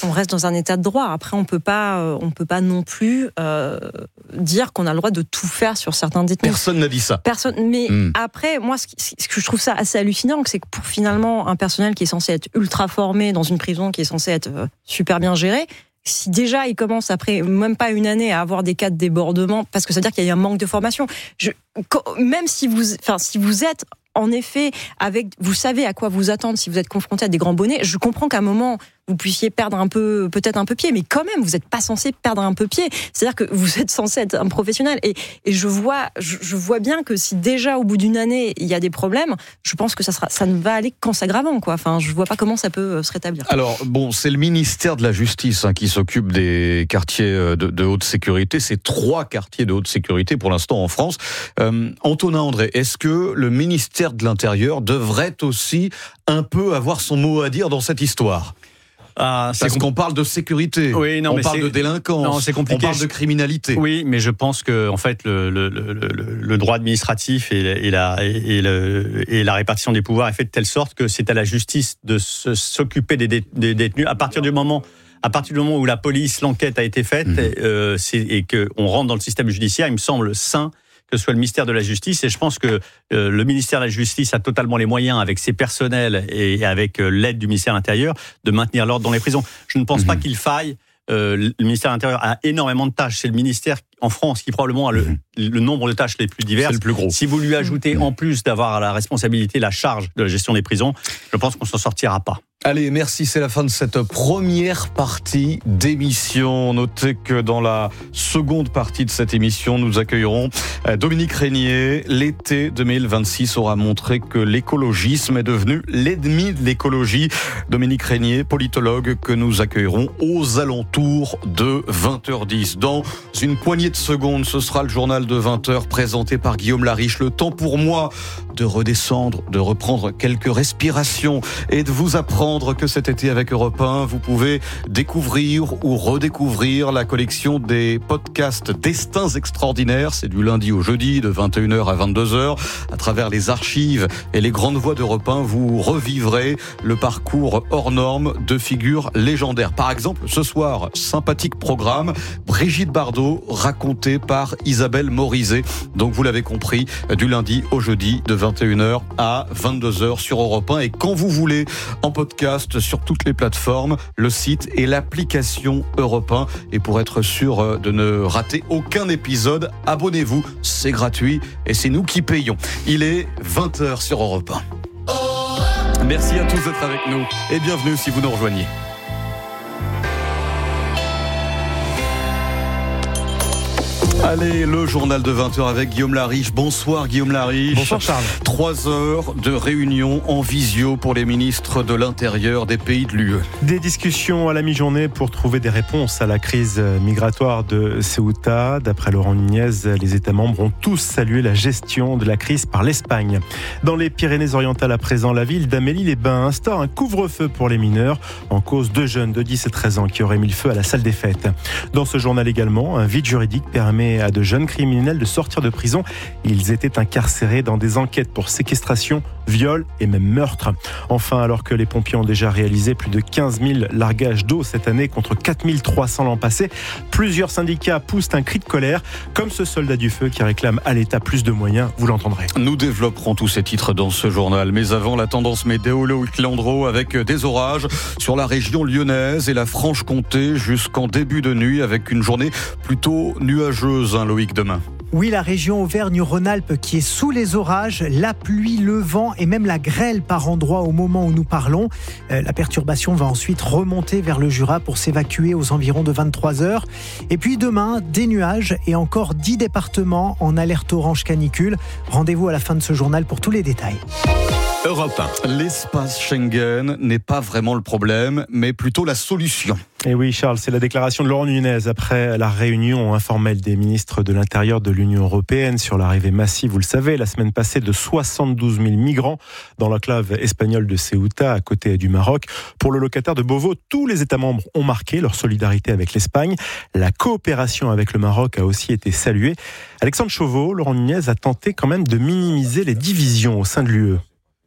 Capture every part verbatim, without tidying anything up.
on reste dans un état de droit. Après, on peut pas, euh, on peut pas non plus euh, dire qu'on a le droit de tout faire sur certains détenus. Personne n'a dit ça. Personne. Mais mmh. après, moi, ce, qui, ce que je trouve ça assez hallucinant, c'est que pour finalement un personnel qui est censé être ultra formé dans une prison qui est censée être euh, super bien gérée, si déjà il commence après même pas une année à avoir des cas de débordement, parce que ça veut dire qu'il y a un manque de formation. Je, même si vous, enfin, si vous êtes en effet, avec, vous savez à quoi vous attendre si vous êtes confronté à des grands bonnets. Je comprends qu'à un moment, vous puissiez perdre un peu, peut-être un peu pied, mais quand même, vous n'êtes pas censé perdre un peu pied. C'est-à-dire que vous êtes censé être un professionnel. Et, et je vois, je, je vois bien que si déjà, au bout d'une année, il y a des problèmes, je pense que ça sera, ça ne va aller qu'en s'aggravant, quoi. Enfin, je vois pas comment ça peut se rétablir. Alors, bon, c'est le ministère de la Justice hein, qui s'occupe des quartiers de, de haute sécurité. C'est trois quartiers de haute sécurité pour l'instant en France. Euh, Antonin André, est-ce que le ministère de l'Intérieur devrait aussi un peu avoir son mot à dire dans cette histoire ? Ah, Parce compl- qu'on parle de sécurité, oui, non, on mais parle c'est... de délinquance, non, c'est compliqué. On parle de criminalité. Oui, mais je pense que en fait le, le, le, le, le droit administratif et, et, la, et, le, et la répartition des pouvoirs est fait de telle sorte que c'est à la justice de se, s'occuper des, dé, des détenus à partir du moment à partir du moment où la police, l'enquête a été faite, mmh. euh, c'est, et qu'on rentre dans le système judiciaire, il me semble sain que ce soit le ministère de la Justice, et je pense que euh, le ministère de la Justice a totalement les moyens, avec ses personnels et avec euh, l'aide du ministère de l'Intérieur, de maintenir l'ordre dans les prisons. Je ne pense mmh. pas qu'il faille. Euh, le ministère de l'Intérieur a énormément de tâches. C'est le ministère en France qui probablement a le, mmh. le nombre de tâches les plus diverses. C'est le plus gros. Si vous lui ajoutez mmh. en plus d'avoir la responsabilité, la charge de la gestion des prisons, je pense qu'on s'en sortira pas. Allez, merci, c'est la fin de cette première partie d'émission. Notez que dans la seconde partie de cette émission, nous accueillerons Dominique Régnier. L'été deux mille vingt-six aura montré que l'écologisme est devenu l'ennemi de l'écologie. Dominique Régnier, politologue, que nous accueillerons aux alentours de vingt heures dix. Dans une poignée de secondes, ce sera le journal de vingt heures présenté par Guillaume Lariche. Le temps pour moi de redescendre, de reprendre quelques respirations et de vous apprendre que cet été avec Europe un, vous pouvez découvrir ou redécouvrir la collection des podcasts Destins Extraordinaires. C'est du lundi au jeudi de vingt et une heures à vingt-deux heures. À travers les archives et les grandes voix d'Europe un, vous revivrez le parcours hors norme de figures légendaires. Par exemple, ce soir, sympathique programme, Brigitte Bardot, racontée par Isabelle Morizet. Donc vous l'avez compris, du lundi au jeudi de vingt et une heures à vingt-deux heures sur Europe un. Et quand vous voulez, en podcast, sur toutes les plateformes, le site et l'application Europe un. Et pour être sûr de ne rater aucun épisode, abonnez-vous, c'est gratuit et c'est nous qui payons. Il est vingt heures sur Europe un. Merci à tous d'être avec nous et bienvenue si vous nous rejoignez. Allez, le journal de vingt heures avec Guillaume Lariche. Bonsoir Guillaume Lariche. Bonsoir Charles. Trois heures de réunion en visio pour les ministres de l'Intérieur des pays de l'U E. Des discussions à la mi-journée pour trouver des réponses à la crise migratoire de Ceuta. D'après Laurent Nunez, les États membres ont tous salué la gestion de la crise par l'Espagne. Dans les Pyrénées-Orientales à présent, la ville d'Amélie-les-Bains instaure un couvre-feu pour les mineurs en cause deux jeunes de dix et treize ans qui auraient mis le feu à la salle des fêtes. Dans ce journal également, un vide juridique permet à de jeunes criminels de sortir de prison. Ils étaient incarcérés dans des enquêtes pour séquestration, viol et même meurtre. Enfin, alors que les pompiers ont déjà réalisé plus de quinze mille largages d'eau cette année contre quatre mille trois cents l'an passé, plusieurs syndicats poussent un cri de colère, comme ce soldat du feu qui réclame à l'État plus de moyens, vous l'entendrez. Nous développerons tous ces titres dans ce journal, mais avant la tendance météo, Loïc Landreau avec des orages sur la région lyonnaise et la Franche-Comté jusqu'en début de nuit avec une journée plutôt nuageuse. Hein, Loïc, demain. Oui, la région Auvergne-Rhône-Alpes qui est sous les orages, la pluie, le vent et même la grêle par endroits au moment où nous parlons. Euh, la perturbation va ensuite remonter vers le Jura pour s'évacuer aux environs de vingt-trois heures. Et puis demain, des nuages et encore dix départements en alerte orange canicule. Rendez-vous à la fin de ce journal pour tous les détails. Europe un. L'espace Schengen n'est pas vraiment le problème, mais plutôt la solution. Et oui, Charles, c'est la déclaration de Laurent Nunez après la réunion informelle des ministres de l'Intérieur de l'Union européenne sur l'arrivée massive, vous le savez, la semaine passée de soixante-douze mille migrants dans l'enclave espagnole de Ceuta, à côté du Maroc. Pour le locataire de Beauvau, tous les États membres ont marqué leur solidarité avec l'Espagne. La coopération avec le Maroc a aussi été saluée. Alexandre Chauveau, Laurent Nunez a tenté quand même de minimiser les divisions au sein de l'U E.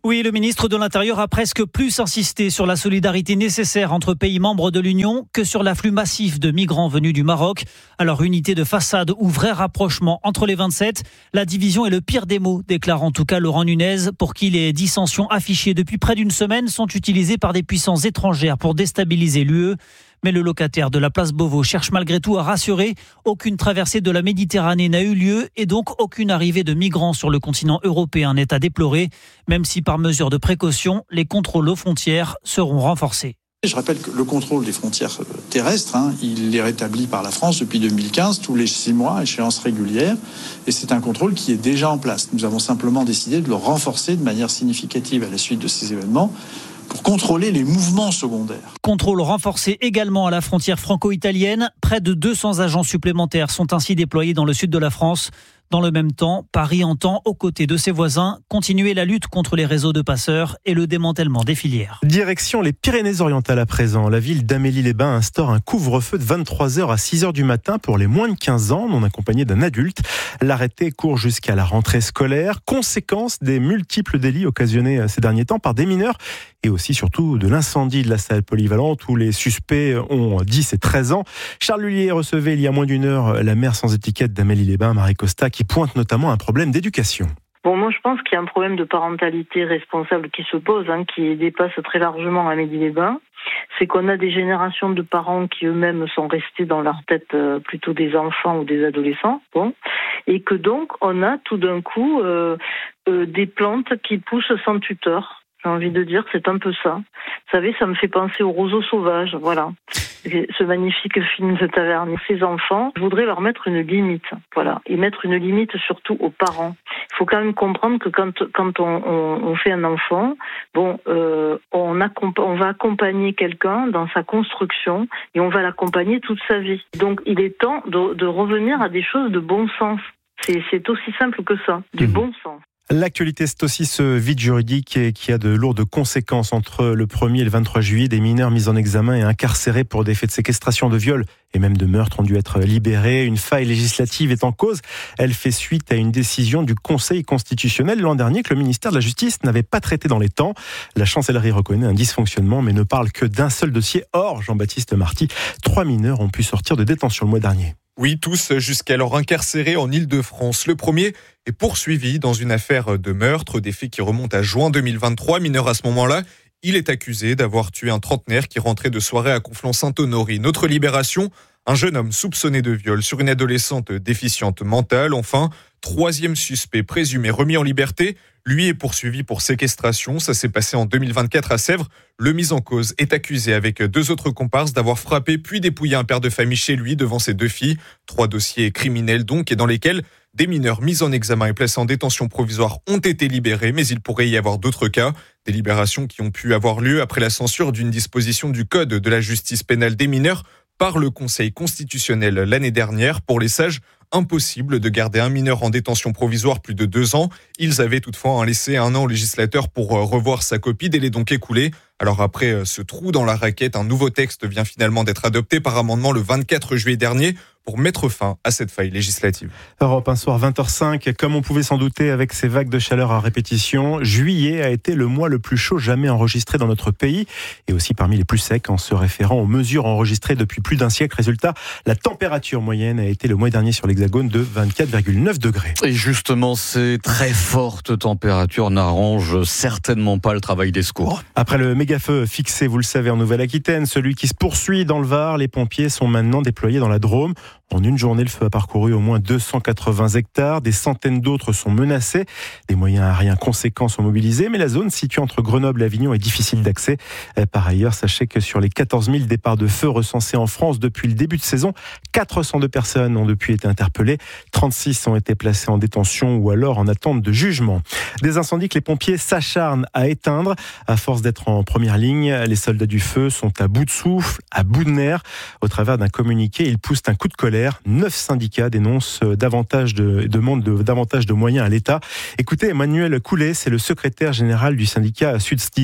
Oui, le ministre de l'Intérieur a presque plus insisté sur la solidarité nécessaire entre pays membres de l'Union que sur l'afflux massif de migrants venus du Maroc. Alors, unité de façade ou vrai rapprochement entre les vingt-sept, la division est le pire des maux, déclare en tout cas Laurent Nunez, pour qui les dissensions affichées depuis près d'une semaine sont utilisées par des puissances étrangères pour déstabiliser l'U E. Mais le locataire de la place Beauvau cherche malgré tout à rassurer. Aucune traversée de la Méditerranée n'a eu lieu et donc aucune arrivée de migrants sur le continent européen n'est à déplorer, même si par mesure de précaution, les contrôles aux frontières seront renforcés. Je rappelle que le contrôle des frontières terrestres, hein, il est rétabli par la France depuis deux mille quinze, tous les six mois, échéance régulière, et c'est un contrôle qui est déjà en place. Nous avons simplement décidé de le renforcer de manière significative à la suite de ces événements, pour contrôler les mouvements secondaires. Contrôle renforcé également à la frontière franco-italienne. Près de deux cents agents supplémentaires sont ainsi déployés dans le sud de la France. Dans le même temps, Paris entend, aux côtés de ses voisins, continuer la lutte contre les réseaux de passeurs et le démantèlement des filières. Direction les Pyrénées-Orientales à présent. La ville d'Amélie-les-Bains instaure un couvre-feu de vingt-trois heures à six heures du matin pour les moins de quinze ans, non accompagnés d'un adulte. L'arrêté court jusqu'à la rentrée scolaire. Conséquence des multiples délits occasionnés ces derniers temps par des mineurs et aussi surtout de l'incendie de la salle polyvalente où les suspects ont dix et treize ans. Charles Lullier recevait il y a moins d'une heure la mère sans étiquette d'Amélie-les-Bains, Marie Costa, qui pointe notamment un problème d'éducation. Bon, moi je pense qu'il y a un problème de parentalité responsable qui se pose, hein, qui dépasse très largement Amélie-les-Bains. C'est qu'on a des générations de parents qui eux-mêmes sont restés dans leur tête euh, plutôt des enfants ou des adolescents, bon, et que donc on a tout d'un coup euh, euh, des plantes qui poussent sans tuteur. J'ai envie de dire, c'est un peu ça. Vous savez, ça me fait penser aux roseaux sauvages, voilà. Ce magnifique film de Tavernier. Ces enfants, je voudrais leur mettre une limite, voilà. Et mettre une limite surtout aux parents. Il faut quand même comprendre que quand, quand on, on, on fait un enfant, bon, euh, on, accomp- on va accompagner quelqu'un dans sa construction et on va l'accompagner toute sa vie. Donc, il est temps de, de revenir à des choses de bon sens. C'est, c'est aussi simple que ça, du mmh. bon sens. L'actualité, c'est aussi ce vide juridique qui a de lourdes conséquences entre le premier et le vingt-trois juillet. Des mineurs mis en examen et incarcérés pour des faits de séquestration, de viol et même de meurtre ont dû être libérés. Une faille législative est en cause. Elle fait suite à une décision du Conseil constitutionnel l'an dernier que le ministère de la Justice n'avait pas traité dans les temps. La chancellerie reconnaît un dysfonctionnement mais ne parle que d'un seul dossier. Or, Jean-Baptiste Marty, trois mineurs ont pu sortir de détention le mois dernier. Oui, tous jusqu'alors incarcérés en Île-de-France. Le premier est poursuivi dans une affaire de meurtre, des faits qui remontent à juin deux mille vingt-trois. Mineur à ce moment-là, il est accusé d'avoir tué un trentenaire qui rentrait de soirée à Conflans-Sainte-Honorine. Notre libération, un jeune homme soupçonné de viol sur une adolescente déficiente mentale. Enfin, troisième suspect présumé remis en liberté. Lui est poursuivi pour séquestration. Ça s'est passé en deux mille vingt-quatre à Sèvres. Le mis en cause est accusé avec deux autres comparses d'avoir frappé puis dépouillé un père de famille chez lui devant ses deux filles. Trois dossiers criminels donc et dans lesquels des mineurs mis en examen et placés en détention provisoire ont été libérés, mais il pourrait y avoir d'autres cas. Des libérations qui ont pu avoir lieu après la censure d'une disposition du Code de la justice pénale des mineurs par le Conseil constitutionnel l'année dernière. Pour les sages, impossible de garder un mineur en détention provisoire plus de deux ans. Ils avaient toutefois laissé un an au législateur pour revoir sa copie, délai donc écoulé. Alors après ce trou dans la raquette, un nouveau texte vient finalement d'être adopté par amendement le vingt-quatre juillet dernier pour mettre fin à cette faille législative. Europe un soir vingt heures cinq, comme on pouvait s'en douter avec ces vagues de chaleur à répétition, juillet a été le mois le plus chaud jamais enregistré dans notre pays et aussi parmi les plus secs en se référant aux mesures enregistrées depuis plus d'un siècle. Résultat, la température moyenne a été le mois dernier sur l'Hexagone de vingt-quatre virgule neuf degrés. Et justement, ces très fortes températures n'arrangent certainement pas le travail des secours. Après le méga-feu fixé, vous le savez, en Nouvelle-Aquitaine, celui qui se poursuit dans le Var, les pompiers sont maintenant déployés dans la Drôme. En une journée, le feu a parcouru au moins deux cent quatre-vingts hectares. Des centaines d'autres sont menacés. Des moyens aériens conséquents sont mobilisés, mais la zone située entre Grenoble et Avignon est difficile d'accès. Par ailleurs, sachez que sur les quatorze mille départs de feu recensés en France depuis le début de saison, quatre cent deux personnes ont depuis été interpellées. trente-six ont été placées en détention ou alors en attente de jugement. Des incendies que les pompiers s'acharnent à éteindre. À force d'être en première ligne, les soldats du feu sont à bout de souffle, à bout de nerfs. Au travers d'un communiqué, ils poussent un coup de colère. Neuf syndicats dénoncent davantage de, demandent de, davantage de moyens à l'État. Écoutez, Emmanuel Coulet, c'est le secrétaire général du syndicat Sud-Stis.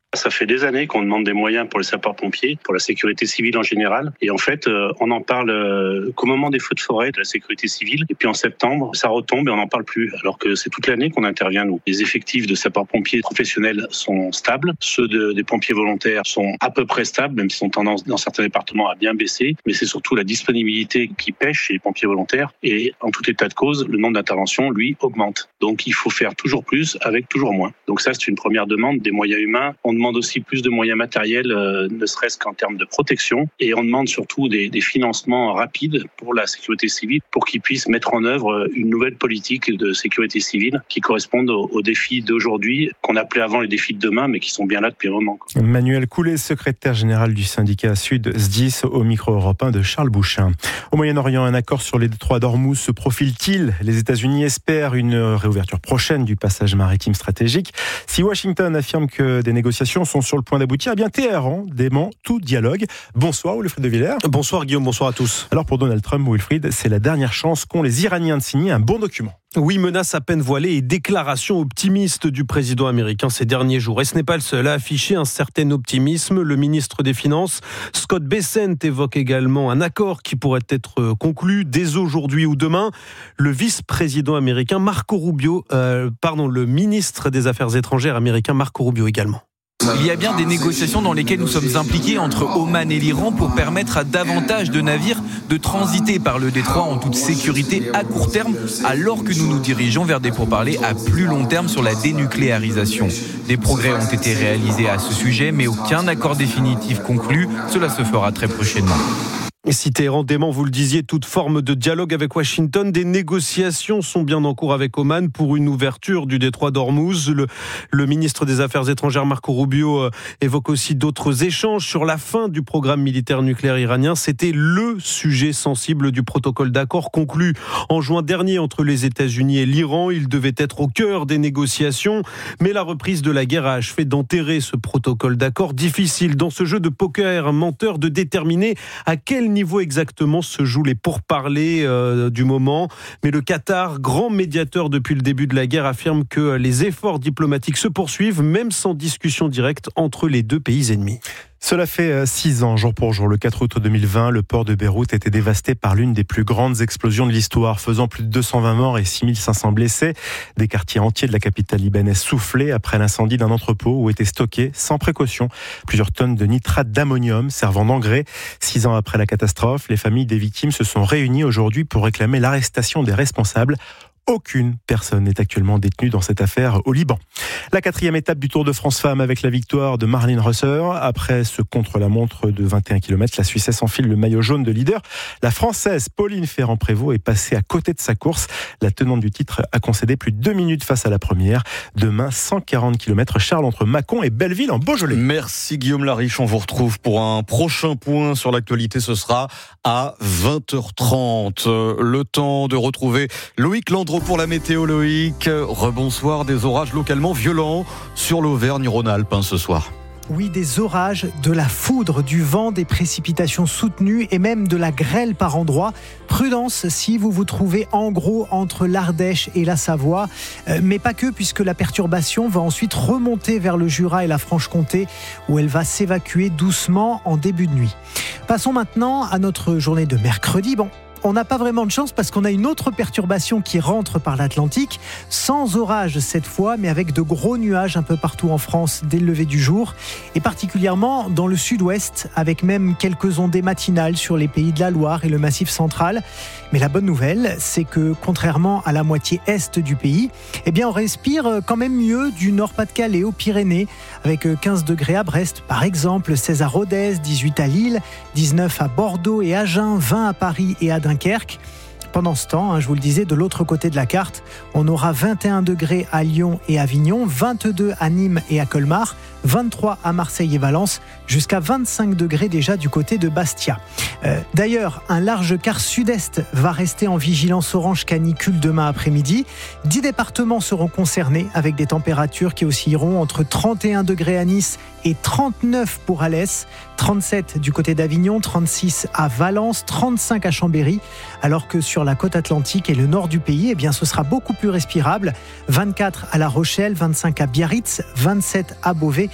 Ça fait des années qu'on demande des moyens pour les sapeurs-pompiers, pour la sécurité civile en général. Et en fait, euh, on n'en parle euh, qu'au moment des feux de forêt, de la sécurité civile. Et puis en septembre, ça retombe et on n'en parle plus. Alors que c'est toute l'année qu'on intervient, nous. Les effectifs de sapeurs-pompiers professionnels sont stables. Ceux de, des pompiers volontaires sont à peu près stables, même s'ils ont tendance dans certains départements à bien baisser. Mais c'est surtout la disponibilité qui pêche chez les pompiers volontaires. Et en tout état de cause, le nombre d'interventions, lui, augmente. Donc il faut faire toujours plus avec toujours moins. Donc ça, c'est une première demande des moyens humains. On demande aussi plus de moyens matériels, euh, ne serait-ce qu'en termes de protection. Et on demande surtout des, des financements rapides pour la sécurité civile, pour qu'ils puissent mettre en œuvre une nouvelle politique de sécurité civile qui corresponde aux, aux défis d'aujourd'hui, qu'on appelait avant les défis de demain, mais qui sont bien là depuis un moment. Manuel Coulet, secrétaire général du syndicat Sud S D I S, au micro européen de Charles Bouchin. Au Moyen-Orient, un accord sur les détroits d'Ormuz se profile-t-il ? Les États-Unis espèrent une réouverture prochaine du passage maritime stratégique. Si Washington affirme que des négociations sont sur le point d'aboutir, eh bien Téhéran dément tout dialogue. Bonsoir Wilfried de Villers. Bonsoir Guillaume, bonsoir à tous. Alors pour Donald Trump, Wilfried, c'est la dernière chance qu'ont les Iraniens de signer un bon document. Oui, menace à peine voilée et déclaration optimiste du président américain ces derniers jours. Et ce n'est pas le seul à afficher un certain optimisme. Le ministre des Finances, Scott Bessent, évoque également un accord qui pourrait être conclu dès aujourd'hui ou demain. Le vice-président américain Marco Rubio, euh, pardon, le ministre des Affaires étrangères américain Marco Rubio également. Il y a bien des négociations dans lesquelles nous sommes impliqués entre Oman et l'Iran pour permettre à davantage de navires de transiter par le détroit en toute sécurité à court terme, alors que nous nous dirigeons vers des pourparlers à plus long terme sur la dénucléarisation. Des progrès ont été réalisés à ce sujet, mais aucun accord définitif conclu. Cela se fera très prochainement. Et si Téhéran dément, vous le disiez, toute forme de dialogue avec Washington, des négociations sont bien en cours avec Oman pour une ouverture du détroit d'Ormuz. Le, le ministre des Affaires étrangères Marco Rubio euh, évoque aussi d'autres échanges sur la fin du programme militaire nucléaire iranien. C'était le sujet sensible du protocole d'accord conclu en juin dernier entre les États-Unis et l'Iran. Il devait être au cœur des négociations, mais la reprise de la guerre a achevé d'enterrer ce protocole d'accord. Difficile dans ce jeu de poker menteur de déterminer à quel niveau exactement se jouent les pourparlers euh, du moment. Mais le Qatar, grand médiateur depuis le début de la guerre, affirme que les efforts diplomatiques se poursuivent, même sans discussion directe entre les deux pays ennemis. Cela fait six ans, jour pour jour. Le quatre août deux mille vingt, le port de Beyrouth était dévasté par l'une des plus grandes explosions de l'histoire, faisant plus de deux cent vingt morts et six mille cinq cents blessés. Des quartiers entiers de la capitale libanaise soufflés après l'incendie d'un entrepôt où étaient stockés, sans précaution, plusieurs tonnes de nitrate d'ammonium servant d'engrais. Six ans après la catastrophe, les familles des victimes se sont réunies aujourd'hui pour réclamer l'arrestation des responsables. Aucune personne n'est actuellement détenue dans cette affaire au Liban. La quatrième étape du Tour de France Femmes avec la victoire de Marlene Reusser. Après ce contre-la-montre de vingt et un kilomètres, la Suissesse enfile le maillot jaune de leader. La Française Pauline Ferrand-Prévot est passée à côté de sa course. La tenante du titre a concédé plus de deux minutes face à la première. Demain, cent quarante kilomètres, Charles, entre Mâcon et Belleville en Beaujolais. Merci Guillaume Lariche. On vous retrouve pour un prochain point sur l'actualité. Ce sera à vingt heures trente. Le temps de retrouver Loïc Landreau pour la météo. Loïc, rebonsoir. Des orages localement violents sur l'Auvergne-Rhône-Alpes hein, ce soir. Oui, des orages, de la foudre, du vent, des précipitations soutenues et même de la grêle par endroits. Prudence si vous vous trouvez en gros entre l'Ardèche et la Savoie. Euh, mais pas que, puisque la perturbation va ensuite remonter vers le Jura et la Franche-Comté, où elle va s'évacuer doucement en début de nuit. Passons maintenant à notre journée de mercredi. Bon, on n'a pas vraiment de chance parce qu'on a une autre perturbation qui rentre par l'Atlantique, sans orage cette fois, mais avec de gros nuages un peu partout en France dès le lever du jour, et particulièrement dans le sud-ouest, avec même quelques ondées matinales sur les pays de la Loire et le Massif central. Mais la bonne nouvelle, c'est que contrairement à la moitié est du pays, eh bien on respire quand même mieux du Nord-Pas-de-Calais aux Pyrénées, avec quinze degrés à Brest par exemple, seize à Rodez, dix-huit à Lille, dix-neuf à Bordeaux et Agen, vingt à Paris et à Dunkerque. Pendant ce temps, hein, je vous le disais, de l'autre côté de la carte, on aura vingt et un degrés à Lyon et Avignon, vingt-deux à Nîmes et à Colmar, vingt-trois à Marseille et Valence, jusqu'à vingt-cinq degrés déjà du côté de Bastia. Euh, d'ailleurs, un large quart sud-est va rester en vigilance orange canicule demain après-midi. dix départements seront concernés avec des températures qui oscilleront entre trente et un degrés à Nice et trente-neuf pour Alès, trente-sept du côté d'Avignon, trente-six à Valence, trente-cinq à Chambéry, alors que sur la côte atlantique et le nord du pays, eh bien, ce sera beaucoup plus respirable. vingt-quatre à La Rochelle, vingt-cinq à Biarritz, vingt-sept à Beauvais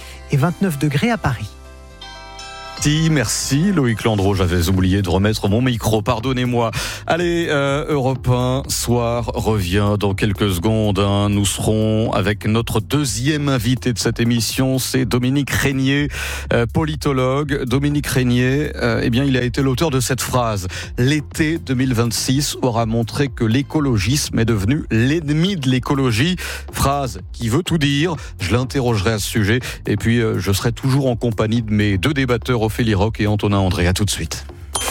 et vingt-neuf degrés à Paris. Merci Loïc Landreau, j'avais oublié de remettre mon micro, pardonnez-moi. Allez, euh, Europe un Soir revient dans quelques secondes. Hein. Nous serons avec notre deuxième invité de cette émission, c'est Dominique Régnier, euh, politologue. Dominique Régnier, euh, eh bien, il a été l'auteur de cette phrase. L'été deux mille vingt-six aura montré que l'écologisme est devenu l'ennemi de l'écologie. Phrase qui veut tout dire. Je l'interrogerai à ce sujet. Et puis, euh, je serai toujours en compagnie de mes deux débatteurs, Ophélie Roch et Antonin André. À tout de suite.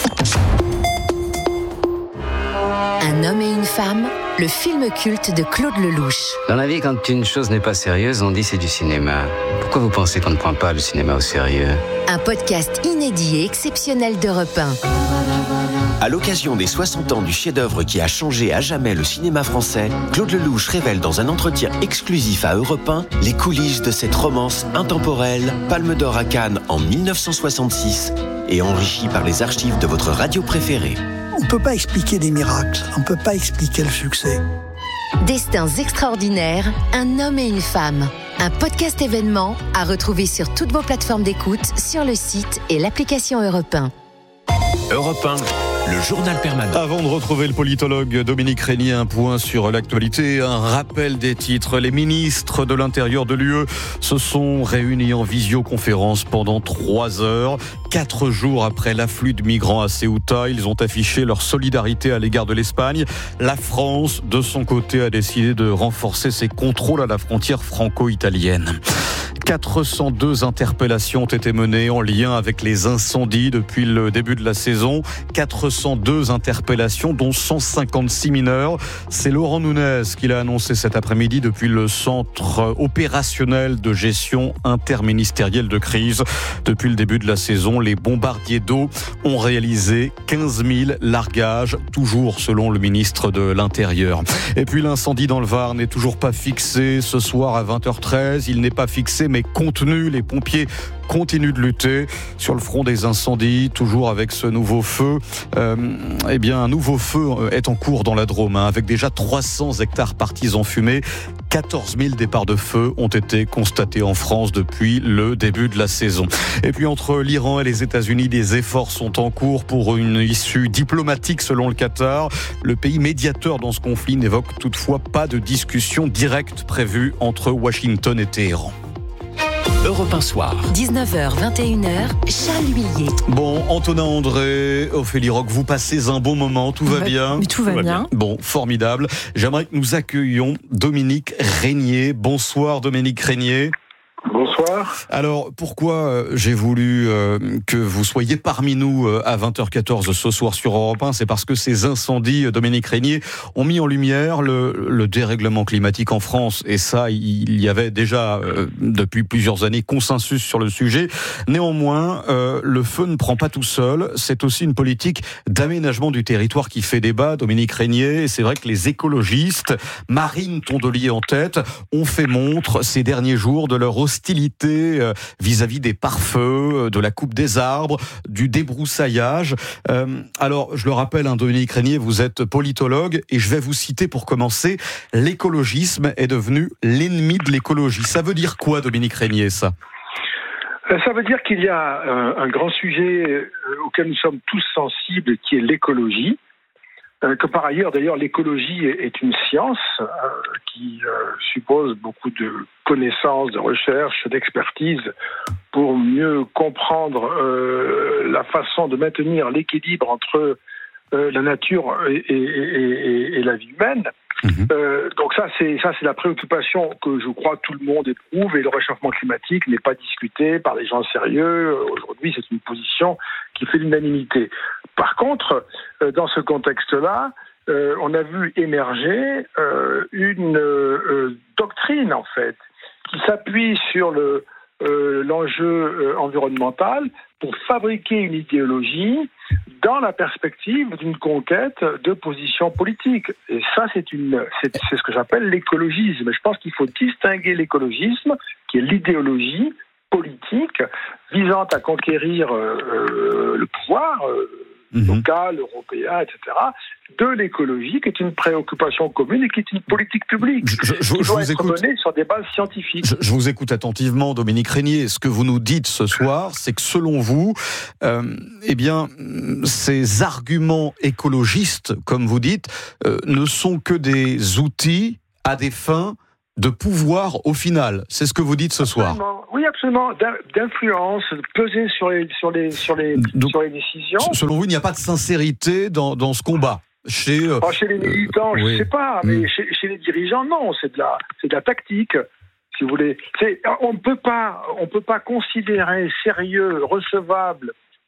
Un homme et une femme, le film culte de Claude Lelouch. Dans la vie, quand une chose n'est pas sérieuse, on dit c'est du cinéma. Pourquoi vous pensez qu'on ne prend pas le cinéma au sérieux ? Un podcast inédit et exceptionnel d'Europe un. À l'occasion des soixante ans du chef-d'œuvre qui a changé à jamais le cinéma français, Claude Lelouch révèle dans un entretien exclusif à Europe un les coulisses de cette romance intemporelle, Palme d'Or à Cannes en dix-neuf cent soixante-six et enrichie par les archives de votre radio préférée. On ne peut pas expliquer des miracles, on ne peut pas expliquer le succès. Destins extraordinaires, un homme et une femme. Un podcast événement à retrouver sur toutes vos plateformes d'écoute, sur le site et l'application Europe un. Europe un, le journal permanent. Avant de retrouver le politologue Dominique Régnier, un point sur l'actualité, un rappel des titres. Les ministres de l'Intérieur de l'U E se sont réunis en visioconférence pendant trois heures. Quatre jours après l'afflux de migrants à Ceuta, ils ont affiché leur solidarité à l'égard de l'Espagne. La France, de son côté, a décidé de renforcer ses contrôles à la frontière franco-italienne. quatre cent deux interpellations ont été menées en lien avec les incendies depuis le début de la saison. quatre cent deux interpellations, dont cent cinquante-six mineurs. C'est Laurent Nunez qui l'a annoncé cet après-midi depuis le centre opérationnel de gestion interministérielle de crise. Depuis le début de la saison, les bombardiers d'eau ont réalisé quinze mille largages, toujours selon le ministre de l'Intérieur. Et puis l'incendie dans le Var n'est toujours pas fixé. Ce soir à vingt heures treize, il n'est pas fixé mais contenu. Les pompiers continuent de lutter sur le front des incendies, toujours avec ce nouveau feu. Euh, eh bien, un nouveau feu est en cours dans la Drôme, hein, avec déjà trois cents hectares partis en fumée. quatorze mille départs de feu ont été constatés en France depuis le début de la saison. Et puis entre l'Iran et les États-Unis, des efforts sont en cours pour une issue diplomatique selon le Qatar. Le pays médiateur dans ce conflit n'évoque toutefois pas de discussion directe prévue entre Washington et Téhéran. Europe un Soir. dix-neuf heures, vingt et une heures, Charles Huillier. Bon, Antonin André, Ophélie Roch, vous passez un bon moment, tout va bien ? Mais tout va, tout va bien. bien. Bon, formidable. J'aimerais que nous accueillions Dominique Régnier. Bonsoir Dominique Régnier. Bonsoir. Alors, pourquoi euh, j'ai voulu euh, que vous soyez parmi nous euh, à vingt heures quatorze ce soir sur Europe un, c'est parce que ces incendies, euh, Dominique Régnier, ont mis en lumière le, le dérèglement climatique en France. Et ça, il y avait déjà, euh, depuis plusieurs années, consensus sur le sujet. Néanmoins, euh, le feu ne prend pas tout seul. C'est aussi une politique d'aménagement du territoire qui fait débat, Dominique Régnier. Et c'est vrai que les écologistes, Marine Tondelier en tête, ont fait montre ces derniers jours de leur hostilité vis-à-vis des pare-feux, de la coupe des arbres, du débroussaillage. Euh, alors, je le rappelle, hein, Dominique Régnier, vous êtes politologue et je vais vous citer pour commencer. L'écologisme est devenu l'ennemi de l'écologie. Ça veut dire quoi, Dominique Régnier, ça ? Ça veut dire qu'il y a un, un grand sujet auquel nous sommes tous sensibles, qui est l'écologie. Que par ailleurs, d'ailleurs, l'écologie est une science euh, qui euh, suppose beaucoup de connaissances, de recherche, d'expertise pour mieux comprendre euh, la façon de maintenir l'équilibre entre euh, la nature et, et, et, et la vie humaine. Mmh. Euh, donc ça, c'est ça, c'est la préoccupation que je crois tout le monde éprouve, et le réchauffement climatique n'est pas discuté par des gens sérieux. Aujourd'hui, c'est une position qui fait l'unanimité. Par contre, euh, dans ce contexte-là, euh, on a vu émerger euh, une euh, doctrine, en fait, qui s'appuie sur le, euh, l'enjeu euh, environnemental pour fabriquer une idéologie dans la perspective d'une conquête de positions politiques. Et ça, c'est, une, c'est, c'est ce que j'appelle l'écologisme. Je pense qu'il faut distinguer l'écologisme, qui est l'idéologie politique visant à conquérir euh, le pouvoir, euh, mmh. local, européen, et cetera, de l'écologie, qui est une préoccupation commune et qui est une politique publique, je, je, qui je doit être écoute. menée sur des bases scientifiques. Je, je vous écoute attentivement, Dominique Régnier. Ce que vous nous dites ce soir, c'est que selon vous, euh, eh bien, ces arguments écologistes, comme vous dites, euh, ne sont que des outils à des fins de pouvoir au final. C'est ce que vous dites ce absolument. soir. Oui, absolument. D'influence, de peser sur les, sur les, sur les, Donc, sur les décisions. Selon vous, il n'y a pas de sincérité dans, dans ce combat chez, euh, oh, chez les militants, euh, je ne oui. sais pas, mais mmh. chez, chez les dirigeants, non, c'est de la, c'est de la tactique. Si vous voulez, c'est, on ne peut pas, on peut pas considérer sérieux, recevable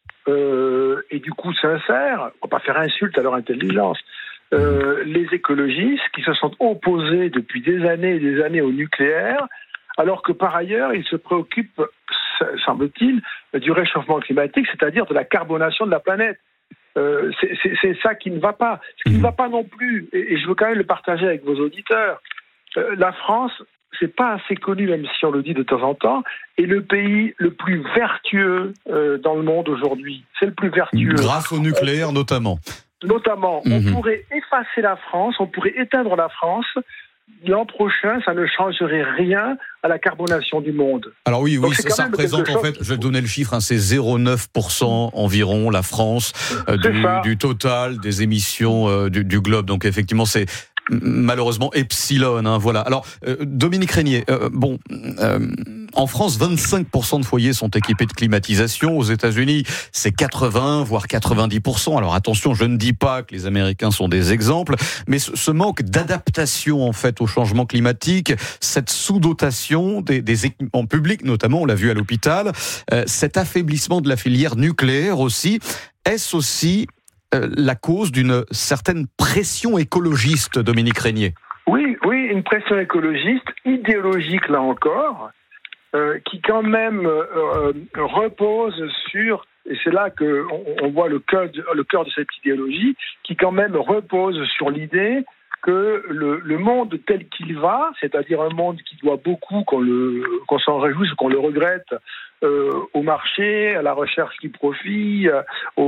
euh, et du coup sincère. On ne va pas faire insulte à leur intelligence. Euh, les écologistes qui se sont opposés depuis des années et des années au nucléaire, alors que par ailleurs ils se préoccupent, semble-t-il, du réchauffement climatique, c'est-à-dire de la carbonation de la planète. Euh, c'est, c'est, c'est ça qui ne va pas. Ce qui ne va pas non plus, et, et je veux quand même le partager avec vos auditeurs, euh, la France, c'est pas assez connu, même si on le dit de temps en temps, est le pays le plus vertueux euh, dans le monde aujourd'hui. C'est le plus vertueux. Grâce au nucléaire, euh, notamment. Notamment, mmh. on pourrait effacer la France, on pourrait éteindre la France. L'an prochain, ça ne changerait rien à la carbonation du monde. Alors oui, oui, ça, ça représente en fait, je vais donner le chiffre, hein, c'est zéro virgule neuf pour cent environ, la France, euh, du, du total des émissions euh, du, du globe. Donc effectivement, c'est malheureusement epsilon, hein, voilà. Alors, euh, Dominique Régnier, euh, bon, euh, en France, vingt-cinq pour cent de foyers sont équipés de climatisation. Aux États-Unis, c'est quatre-vingts, voire quatre-vingt-dix pour cent. Alors attention, je ne dis pas que les Américains sont des exemples, mais ce, ce manque d'adaptation en fait au changement climatique, cette sous-dotation des, des équipements publics, notamment, on l'a vu à l'hôpital, euh, cet affaiblissement de la filière nucléaire aussi, est-ce aussi la cause d'une certaine pression écologiste, Dominique Régnier? Oui, oui, une pression écologiste, idéologique là encore, euh, qui quand même euh, repose sur, et c'est là qu'on on voit le cœur, de, le cœur de cette idéologie, qui quand même repose sur l'idée que le, le monde tel qu'il va, c'est-à-dire un monde qui doit beaucoup, qu'on, le, qu'on s'en réjouisse, qu'on le regrette, euh, au marché, à la recherche du profit, au,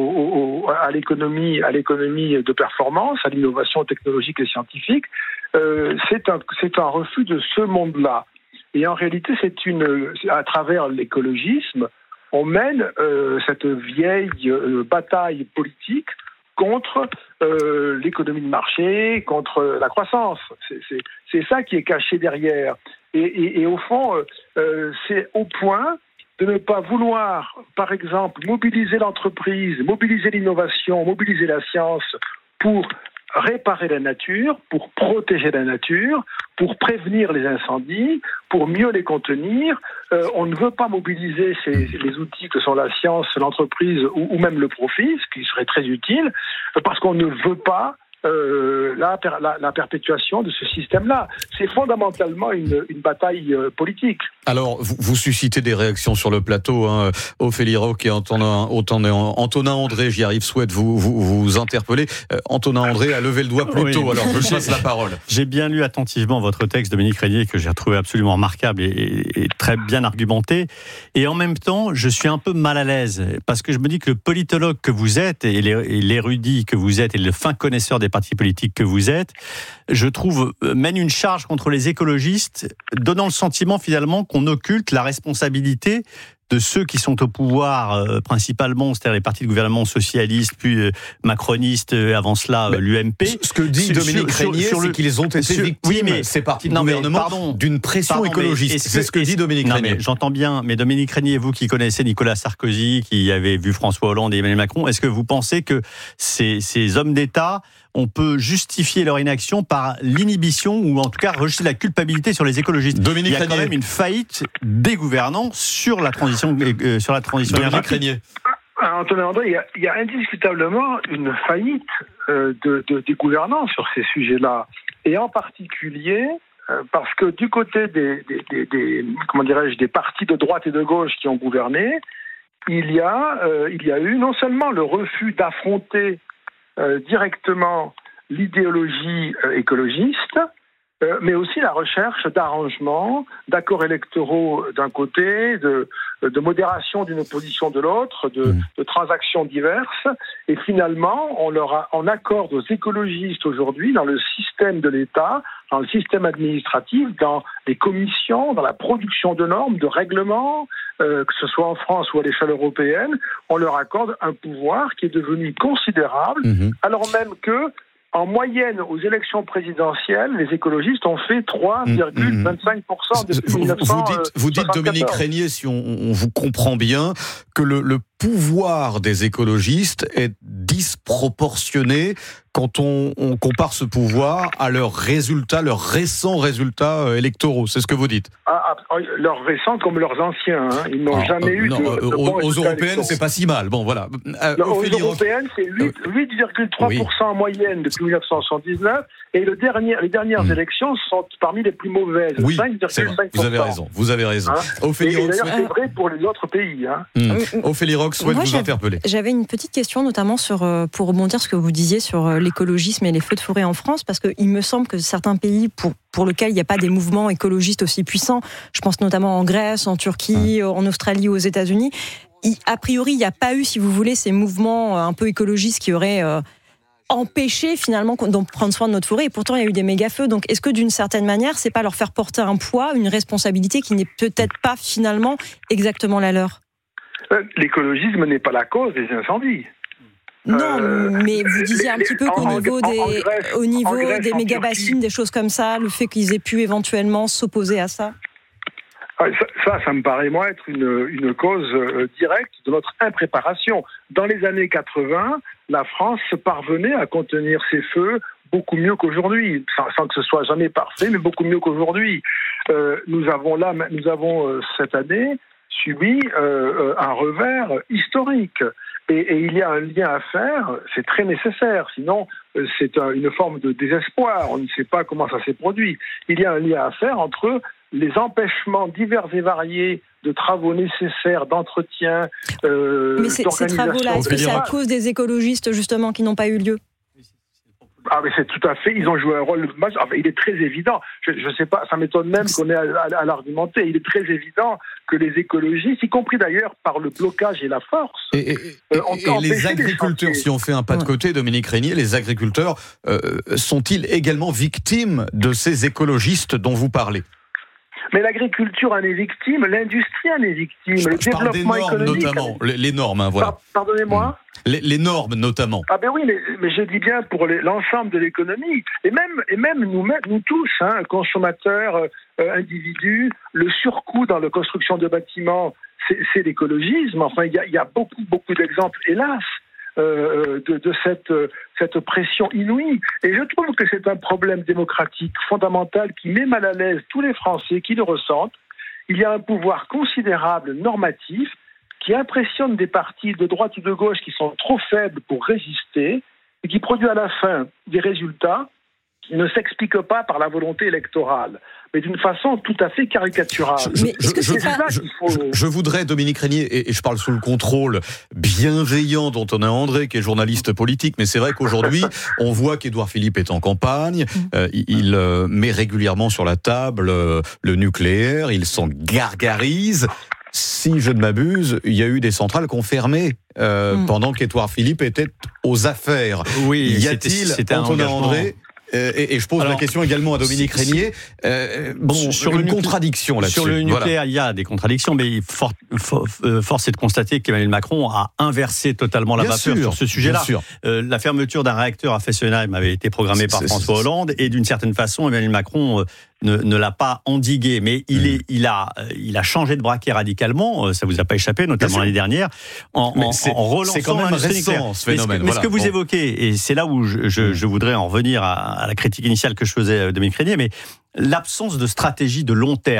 au, au, à l'économie, à l'économie de performance, à l'innovation technologique et scientifique, euh, c'est un, c'est un refus de ce monde-là. Et en réalité, c'est une, à travers l'écologisme, on mène euh, cette vieille euh, bataille politique contre euh, l'économie de marché, contre la croissance. C'est, c'est, c'est ça qui est caché derrière. Et, et, et au fond, euh, c'est au point de ne pas vouloir, par exemple, mobiliser l'entreprise, mobiliser l'innovation, mobiliser la science pour réparer la nature, pour protéger la nature, pour prévenir les incendies, pour mieux les contenir. Euh, on ne veut pas mobiliser ces, les outils que sont la science, l'entreprise ou, ou même le profit, ce qui serait très utile, parce qu'on ne veut pas euh, la, la, la perpétuation de ce système-là. C'est fondamentalement une, une bataille euh, politique. Alors, vous, vous suscitez des réactions sur le plateau, hein, Ophélie Roch et Antonin, Antonin André, j'y arrive, souhaite vous, vous, vous interpeller. Euh, Antonin André a levé le doigt plus oui, tôt, alors je passe la parole. J'ai bien lu attentivement votre texte, Dominique Régnier, que j'ai trouvé absolument remarquable et, et, et très bien argumenté. Et en même temps, je suis un peu mal à l'aise, parce que je me dis que le politologue que vous êtes, et l'érudit que vous êtes, et le fin connaisseur des partis politiques que vous êtes, je trouve, mène une charge contre les écologistes, donnant le sentiment finalement qu'on occulte la responsabilité de ceux qui sont au pouvoir, euh, principalement, c'est-à-dire les partis de gouvernement socialistes, puis euh, macronistes, euh, avant cela euh, l'U M P. Ce que dit Dominique Régnier, c'est qu'ils ont été sur, victimes, oui, mais, ces partis de non, gouvernement, pardon, d'une pression pardon, écologiste. C'est ce que dit Dominique Régnier. J'entends bien, mais Dominique Régnier, vous qui connaissez Nicolas Sarkozy, qui avez vu François Hollande et Emmanuel Macron, est-ce que vous pensez que ces, ces hommes d'État, on peut justifier leur inaction par l'inhibition ou en tout cas rejeter la culpabilité sur les écologistes? Dominique Il y a Régnier. quand même une faillite des gouvernants sur la transition, euh, sur la transition énergétique. Antonin André, il y, a, il y a indiscutablement une faillite euh, de, de, des gouvernants sur ces sujets-là. Et en particulier, euh, parce que du côté des, des, des, des, comment dirais-je, des partis de droite et de gauche qui ont gouverné, il y a, euh, il y a eu non seulement le refus d'affronter Euh, directement l'idéologie euh, écologiste, euh, mais aussi la recherche d'arrangements, d'accords électoraux d'un côté, de, de modération d'une opposition de l'autre, de, mmh. de transactions diverses. Et finalement, on, leur a, on accorde aux écologistes aujourd'hui, dans le système de l'État, dans le système administratif, dans les commissions, dans la production de normes, de règlements, euh, que ce soit en France ou à l'échelle européenne, on leur accorde un pouvoir qui est devenu considérable, mmh. alors même que en moyenne, aux élections présidentielles, les écologistes ont fait trois virgule vingt-cinq pour cent depuis vous, mille neuf cent soixante-quatorze. Vous dites, vous dites Dominique Régnier, si on, on vous comprend bien, que le, le pouvoir des écologistes est disproportionné quand on, on compare ce pouvoir à leurs résultats, leurs récents résultats électoraux. C'est ce que vous dites. Ah, ah, leurs récents comme leurs anciens. Hein. Ils n'ont ah, jamais euh, eu non, de, de Aux, aux européennes, c'est pas si mal. Bon, voilà. Euh, non, aux européennes, c'est huit virgule trois pour cent oui. en moyenne depuis mille neuf cent soixante-dix-neuf. Et le dernier, les dernières mmh. élections sont parmi les plus mauvaises. Oui, cinq virgule cinq pour cent. Vous avez raison. Vous avez raison. Hein Ophélie et, et d'ailleurs, c'est vrai pour les autres pays. Hein. Mmh. Ophélie Roch souhaite Moi, vous interpeller. J'avais une petite question, notamment sur, pour rebondir sur ce que vous disiez sur l'écologisme et les feux de forêt en France, parce qu'il me semble que certains pays pour, pour lesquels il n'y a pas des mouvements écologistes aussi puissants, je pense notamment en Grèce, en Turquie, mmh. en Australie ou aux États-Unis, il, a priori, il n'y a pas eu, si vous voulez, ces mouvements un peu écologistes qui auraient euh, empêché finalement de prendre soin de notre forêt. Et pourtant, il y a eu des méga-feux. Donc, est-ce que d'une certaine manière, c'est pas leur faire porter un poids, une responsabilité qui n'est peut-être pas finalement exactement la leur ? L'écologisme n'est pas la cause des incendies. Non, euh, mais vous disiez un petit peu qu'au niveau des, en Grèce, au niveau Grèce, des méga-bassines, des choses comme ça, le fait qu'ils aient pu éventuellement s'opposer à ça. Ça, ça, ça me paraît, moi, être une, une cause euh, directe de notre impréparation. Dans les années quatre-vingts, la France parvenait à contenir ces feux beaucoup mieux qu'aujourd'hui, sans, sans que ce soit jamais parfait, mais beaucoup mieux qu'aujourd'hui. Euh, nous avons là, nous avons euh, cette année subi euh, un revers historique. Et, et il y a un lien à faire, c'est très nécessaire, sinon euh, c'est un, une forme de désespoir, on ne sait pas comment ça s'est produit. Il y a un lien à faire entre les empêchements divers et variés de travaux nécessaires, d'entretien, euh, Mais c'est, ces travaux-là, est-ce que c'est à cause des écologistes justement qui n'ont pas eu lieu ? Ah mais c'est tout à fait, ils ont joué un rôle majeur. Enfin, il est très évident, je ne sais pas, ça m'étonne même qu'on ait à, à, à l'argumenter, il est très évident que les écologistes, y compris d'ailleurs par le blocage et la force... Et, et, euh, et, et les agriculteurs, si on fait un pas de côté, Dominique Régnier, les agriculteurs euh, sont-ils également victimes de ces écologistes dont vous parlez ? Mais l'agriculture en est victime, l'industrie en est victime, je, le je développement parle des normes, économique... notamment, les, les normes, hein, voilà. Pardonnez-moi mmh. Les, les normes, notamment. Ah ben oui, mais, mais je dis bien pour les, l'ensemble de l'économie. Et même, et même nous, nous tous, hein, consommateurs, euh, individus, le surcoût dans la construction de bâtiments, c'est, c'est l'écologisme. Enfin, il y a, y a beaucoup, beaucoup d'exemples, hélas, euh, de, de cette, cette pression inouïe. Et je trouve que c'est un problème démocratique fondamental qui met mal à l'aise tous les Français qui le ressentent. Il y a un pouvoir considérable, normatif, qui impressionne des partis de droite ou de gauche qui sont trop faibles pour résister et qui produit à la fin des résultats qui ne s'expliquent pas par la volonté électorale, mais d'une façon tout à fait caricaturale. Je, je, je, je, je, faut... je, je voudrais, Dominique Régnier, et, et je parle sous le contrôle bienveillant d'Antonin André, qui est journaliste politique, mais c'est vrai qu'aujourd'hui, on voit qu'Édouard Philippe est en campagne, euh, il, il euh, met régulièrement sur la table euh, le nucléaire, il s'en gargarise. Si je ne m'abuse, il y a eu des centrales qui ont fermé euh, mmh. pendant qu'Édouard Philippe était aux affaires. Oui, y a-t-il, c'était, c'était Antonin André, euh, et, et je pose Alors, la question également à Dominique Régnier, euh, bon, sur une contradiction là-dessus. Sur le nucléaire, voilà. il y a des contradictions, mais for, for, euh, force est de constater qu'Emmanuel Macron a inversé totalement la bien vapeur sûr, sur ce sujet-là. Euh, la fermeture d'un réacteur à Fessenheim avait été programmée c'est, par c'est, François c'est, Hollande, et d'une certaine façon, Emmanuel Macron... Euh, Ne, ne l'a pas endigué, mais il, mmh. est, il, a, il a changé de braquet radicalement, ça vous a pas échappé, notamment l'année dernière, en, en, en relançant c'est quand même récent, ce phénomène. Mais ce, mais voilà. ce que vous bon. évoquez, et c'est là où je, je, je voudrais en revenir à, à la critique initiale que je faisais, Dominique Régnier, mais l'absence de stratégie de long terme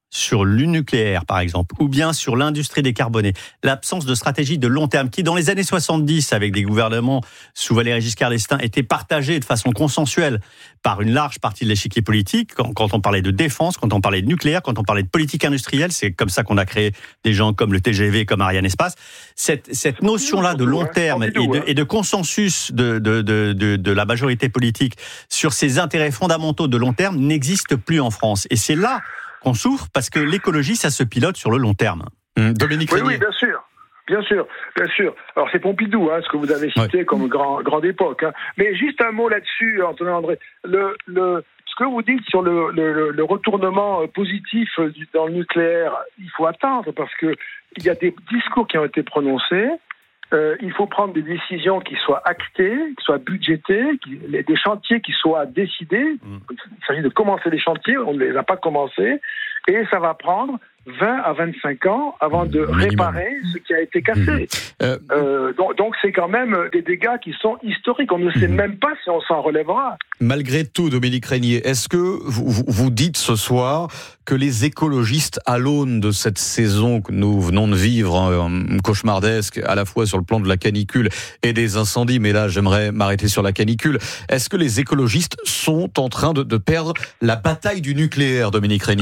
sur le nucléaire, par exemple, ou bien sur l'industrie décarbonée, l'absence de stratégie de long terme qui, dans les années soixante-dix, avec des gouvernements sous Valéry Giscard d'Estaing, était partagée de façon consensuelle par une large partie de l'échiquier politique, quand, quand on parlait de défense, quand on parlait de nucléaire, quand on parlait de politique industrielle, c'est comme ça qu'on a créé des gens comme le T G V, comme Ariane Espace. Cette, cette notion-là de long terme et de, et de consensus de, de, de, de, de la majorité politique sur ces intérêts fondamentaux de long terme n'existe plus en France. Et c'est là qu'on souffre, parce que l'écologie, ça se pilote sur le long terme. Mmh. Dominique Oui, Régnier. oui, bien sûr. Bien sûr, bien sûr. Alors c'est Pompidou, hein, ce que vous avez cité ouais. comme grand, grande époque. Hein. Mais juste un mot là-dessus, Antonin André. Le, le, ce que vous dites sur le, le, le retournement positif dans le nucléaire, il faut attendre, parce que il y a des discours qui ont été prononcés. Euh, il faut prendre des décisions qui soient actées, qui soient budgétées, qui, des chantiers qui soient décidés. Mmh. Il s'agit de commencer les chantiers, on ne les a pas commencés, et ça va prendre vingt à vingt-cinq ans avant de Minimum. réparer ce qui a été cassé. Mmh. Euh... Euh, donc, donc c'est quand même des dégâts qui sont historiques. On ne sait mmh. même pas si on s'en relèvera. Malgré tout, Dominique Régnier, est-ce que vous, vous dites ce soir que les écologistes, à l'aune de cette saison que nous venons de vivre, hein, cauchemardesque, à la fois sur le plan de la canicule et des incendies, mais là j'aimerais m'arrêter sur la canicule, est-ce que les écologistes sont en train de, de perdre la bataille du nucléaire, Dominique Régnier ?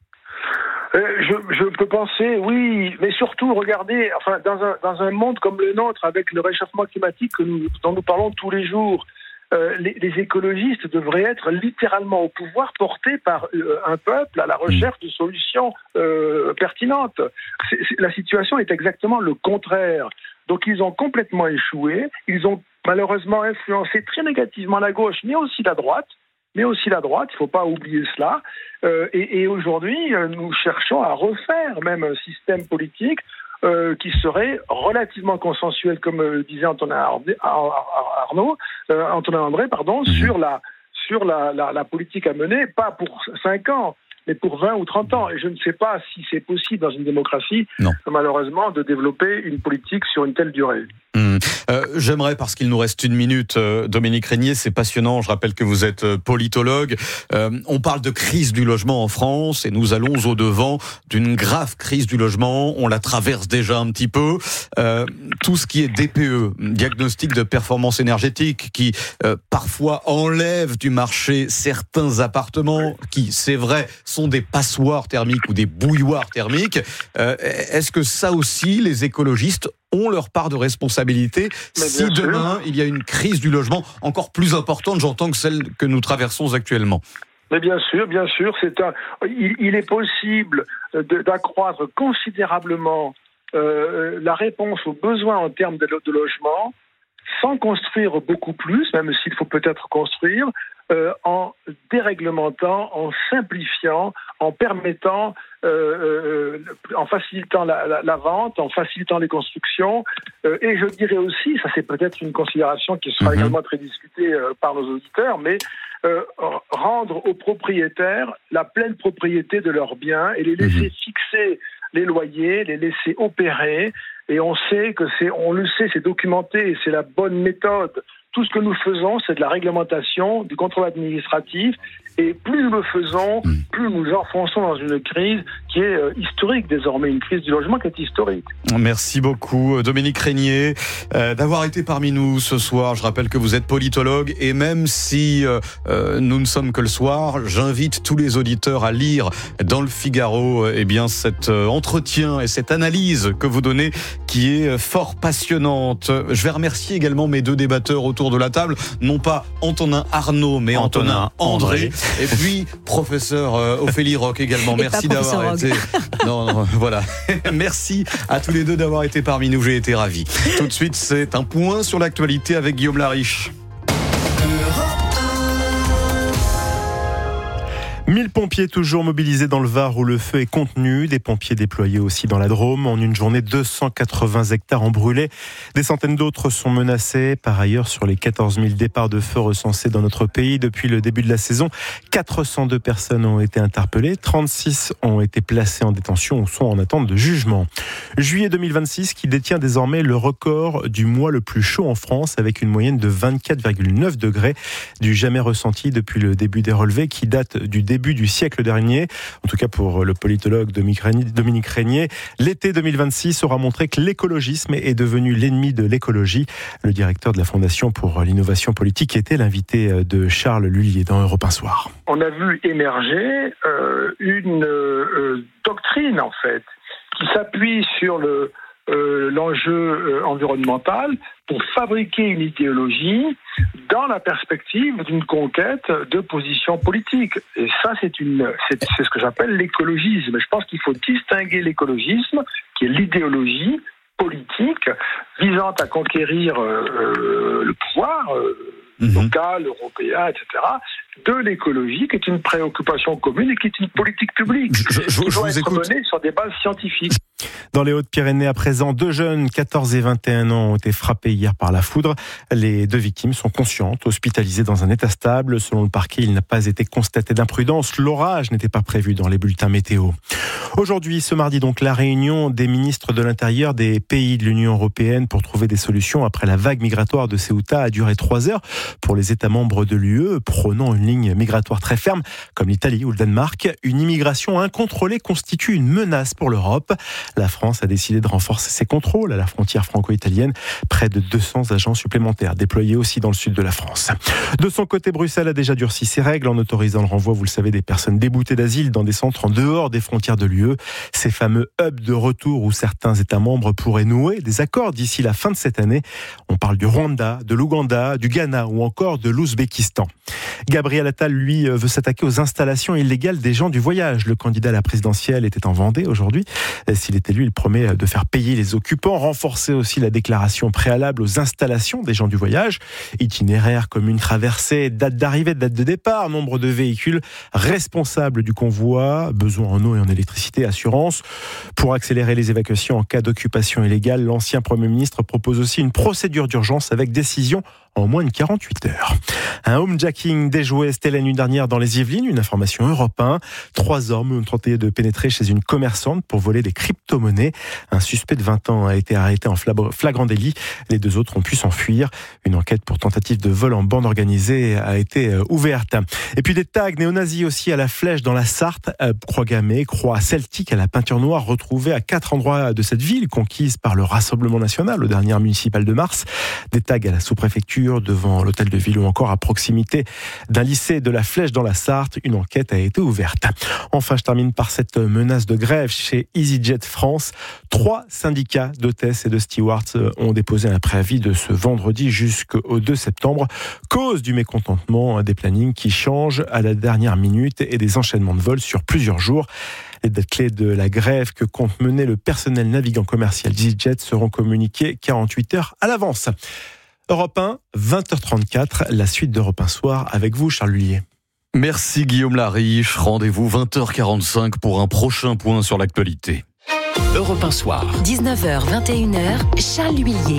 Euh, je, je peux penser, oui, mais surtout, regardez, enfin, dans un, dans un monde comme le nôtre, avec le réchauffement climatique que nous, dont nous parlons tous les jours, euh, les, les écologistes devraient être littéralement au pouvoir, portés par euh, un peuple à la recherche de solutions euh, pertinentes. C'est, c'est, la situation est exactement le contraire. Donc, ils ont complètement échoué. Ils ont malheureusement influencé très négativement la gauche, mais aussi la droite. mais aussi la droite, il ne faut pas oublier cela. Euh, et, et aujourd'hui, nous cherchons à refaire même un système politique euh, qui serait relativement consensuel, comme euh, disait Antonin Arnaud, euh, Antonin André, pardon, mmh. sur la sur la, la, la politique à mener, pas pour cinq ans, mais pour vingt ou trente ans. Et je ne sais pas si c'est possible dans une démocratie, non. malheureusement, de développer une politique sur une telle durée. Mmh. Euh, j'aimerais, parce qu'il nous reste une minute, euh, Dominique Régnier, c'est passionnant, je rappelle que vous êtes euh, politologue, euh, on parle de crise du logement en France et nous allons au-devant d'une grave crise du logement, on la traverse déjà un petit peu, euh, tout ce qui est D P E, diagnostic de performance énergétique, qui euh, parfois enlève du marché certains appartements qui, c'est vrai, sont des passoires thermiques ou des bouilloires thermiques, euh, est-ce que ça aussi, les écologistes ont leur part de responsabilité si demain sûr. il y a une crise du logement encore plus importante, j'entends, que celle que nous traversons actuellement? Mais bien sûr, bien sûr, c'est un. Il, il est possible de, d'accroître considérablement euh, la réponse aux besoins en termes de, de logement, sans construire beaucoup plus, même s'il faut peut-être construire, euh, en déréglementant, en simplifiant, en permettant, euh, euh, en facilitant la, la, la vente, en facilitant les constructions. Euh, et je dirais aussi, ça c'est peut-être une considération qui sera mmh. également très discutée euh, par nos auditeurs, mais euh, rendre aux propriétaires la pleine propriété de leurs biens et les laisser mmh. fixer les loyers, les laisser opérer. Et on sait que c'est, on le sait, c'est documenté, et c'est la bonne méthode. Tout ce que nous faisons, c'est de la réglementation, du contrôle administratif, et plus nous le faisons, plus nous enfonçons dans une crise qui est euh, historique désormais, une crise du logement qui est historique. Merci beaucoup Dominique Régnier euh, d'avoir été parmi nous ce soir. Je rappelle que vous êtes politologue, et même si euh, euh, nous ne sommes que le soir, j'invite tous les auditeurs à lire dans le Figaro euh, eh bien cet euh, entretien et cette analyse que vous donnez, qui est fort passionnante. Je vais remercier également mes deux débatteurs autour de la table, non pas Antonin Arnaud, mais Antonin, Antonin André. André. Et puis, professeur euh, Ophélie Roch également. Et merci d'avoir été. Non, non, voilà. Merci à tous les deux d'avoir été parmi nous. J'ai été ravi. Tout de suite, c'est un point sur l'actualité avec Guillaume Lariche. mille pompiers toujours mobilisés dans le Var où le feu est contenu. Des pompiers déployés aussi dans la Drôme. En une journée, deux cent quatre-vingts hectares ont brûlé. Des centaines d'autres sont menacés. Par ailleurs, sur les quatorze mille départs de feu recensés dans notre pays depuis le début de la saison, quatre cent deux personnes ont été interpellées. trente-six ont été placées en détention ou sont en attente de jugement. Juillet deux mille vingt-six qui détient désormais le record du mois le plus chaud en France, avec une moyenne de vingt-quatre virgule neuf degrés, du jamais ressenti depuis le début des relevés qui date du début début du siècle dernier. En tout cas pour le politologue Dominique Régnier, l'été deux mille vingt-six aura montré que l'écologisme est devenu l'ennemi de l'écologie. Le directeur de la Fondation pour l'innovation politique était l'invité de Charles Lullier dans Europe un Soir. On a vu émerger euh, une euh, doctrine en fait qui s'appuie sur le Euh, l'enjeu euh, environnemental pour fabriquer une idéologie dans la perspective d'une conquête de positions politiques. Et ça, c'est, une, c'est, c'est ce que j'appelle l'écologisme. Je pense qu'il faut distinguer l'écologisme, qui est l'idéologie politique visant à conquérir euh, euh, le pouvoir euh, mmh. local, européen, et cetera, de l'écologie, qui est une préoccupation commune et qui est une politique publique. Je, je, qui je doit vous être écoute. menée sur des bases scientifiques. Dans les Hautes-Pyrénées, à présent, deux jeunes, quatorze et vingt et un ans, ont été frappés hier par la foudre. Les deux victimes sont conscientes, hospitalisées dans un état stable. Selon le parquet, il n'a pas été constaté d'imprudence. L'orage n'était pas prévu dans les bulletins météo. Aujourd'hui, ce mardi, donc, la réunion des ministres de l'Intérieur des pays de l'Union européenne pour trouver des solutions après la vague migratoire de Ceuta a duré trois heures pour les États membres de l'U E, prônant une ligne migratoire très ferme, comme l'Italie ou le Danemark. Une immigration incontrôlée constitue une menace pour l'Europe. La France a décidé de renforcer ses contrôles à la frontière franco-italienne. Près de deux cents agents supplémentaires déployés aussi dans le sud de la France. De son côté, Bruxelles a déjà durci ses règles en autorisant le renvoi, vous le savez, des personnes déboutées d'asile dans des centres en dehors des frontières de l'U E. Ces fameux hubs de retour où certains États membres pourraient nouer des accords d'ici la fin de cette année. On parle du Rwanda, de l'Ouganda, du Ghana ou encore de l'Ouzbékistan. Gabriel Attal, lui, veut s'attaquer aux installations illégales des gens du voyage. Le candidat à la présidentielle était en Vendée aujourd'hui. S'il est élu, il promet de faire payer les occupants, renforcer aussi la déclaration préalable aux installations des gens du voyage. Itinéraire, commune traversée, date d'arrivée, date de départ, nombre de véhicules, responsables du convoi, besoin en eau et en électricité, assurance. Pour accélérer les évacuations en cas d'occupation illégale, l'ancien Premier ministre propose aussi une procédure d'urgence avec décision en moins de quarante-huit heures. Un homejacking déjoué, c'était la nuit dernière dans les Yvelines, une information Europe un. Trois hommes ont tenté de pénétrer chez une commerçante pour voler des crypto-monnaies. Un suspect de vingt ans a été arrêté en flagrant délit. Les deux autres ont pu s'enfuir. Une enquête pour tentative de vol en bande organisée a été ouverte. Et puis des tags néo-nazis aussi à la Flèche dans la Sarthe, croix gammée, croix celtique à la peinture noire retrouvée à quatre endroits de cette ville conquise par le Rassemblement national aux dernières municipales de mars. Des tags à la sous-préfecture, devant l'hôtel de ville ou encore à proximité d'un lycée de la Flèche dans la Sarthe. Une enquête a été ouverte. Enfin, je termine par cette menace de grève chez EasyJet France. Trois syndicats d'hôtesses et de stewards ont déposé un préavis de ce vendredi jusqu'au deux septembre, cause du mécontentement des plannings qui changent à la dernière minute et des enchaînements de vols sur plusieurs jours. Les dates clés de la grève que compte mener le personnel navigant commercial d'EasyJet seront communiquées quarante-huit heures à l'avance. Europe un, vingt heures trente-quatre, la suite d'Europe un Soir avec vous, Charles Lullier. Merci Guillaume Lariche. Rendez-vous vingt heures quarante-cinq pour un prochain point sur l'actualité. Europe un Soir. dix-neuf heures, vingt et une heures, Charles Lullier.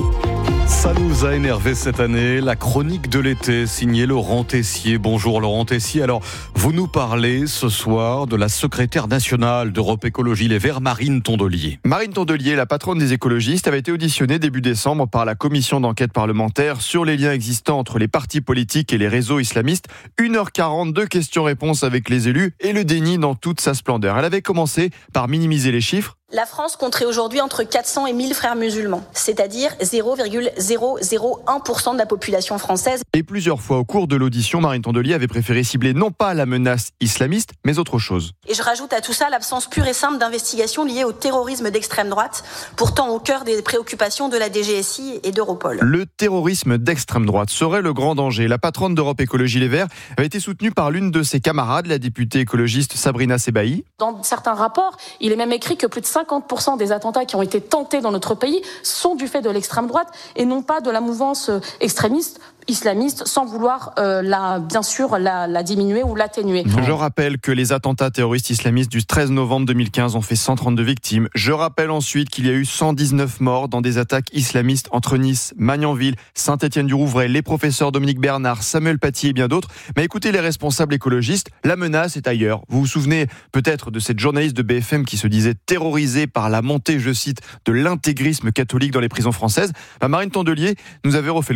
Ça nous a énervé cette année. La chronique de l'été, signée Laurent Tessier. Bonjour Laurent Tessier. Alors, vous nous parlez ce soir de la secrétaire nationale d'Europe Écologie Les Verts, Marine Tondelier. Marine Tondelier, la patronne des écologistes, avait été auditionnée début décembre par la commission d'enquête parlementaire sur les liens existants entre les partis politiques et les réseaux islamistes. une heure quarante, deux questions-réponses avec les élus et le déni dans toute sa splendeur. Elle avait commencé par minimiser les chiffres. La France compterait aujourd'hui entre quatre cents et mille frères musulmans, c'est-à-dire zéro virgule zéro zéro un pour cent de la population française. Et plusieurs fois au cours de l'audition, Marine Tondelier avait préféré cibler non pas la menace islamiste, mais autre chose. Et je rajoute à tout ça l'absence pure et simple d'investigation liée au terrorisme d'extrême droite, pourtant au cœur des préoccupations de la D G S I et d'Europol. Le terrorisme d'extrême droite serait le grand danger. La patronne d'Europe Écologie Les Verts avait été soutenue par l'une de ses camarades, la députée écologiste Sabrina Sebahi. Dans certains rapports, il est même écrit que plus de cinquante pour cent des attentats qui ont été tentés dans notre pays sont du fait de l'extrême droite et non pas de la mouvance extrémiste islamiste, sans vouloir euh, la, bien sûr la, la diminuer ou l'atténuer. Je rappelle que les attentats terroristes islamistes du treize novembre deux mille quinze ont fait cent trente-deux victimes. Je rappelle ensuite qu'il y a eu cent dix-neuf morts dans des attaques islamistes entre Nice, Magnanville, Saint-Étienne-du-Rouvray, les professeurs Dominique Bernard, Samuel Paty et bien d'autres. Mais écoutez les responsables écologistes, la menace est ailleurs. Vous vous souvenez peut-être de cette journaliste de B F M qui se disait terrorisée par la montée, je cite, de l'intégrisme catholique dans les prisons françaises. Bah, Marine Tondelier nous avait refait le coup.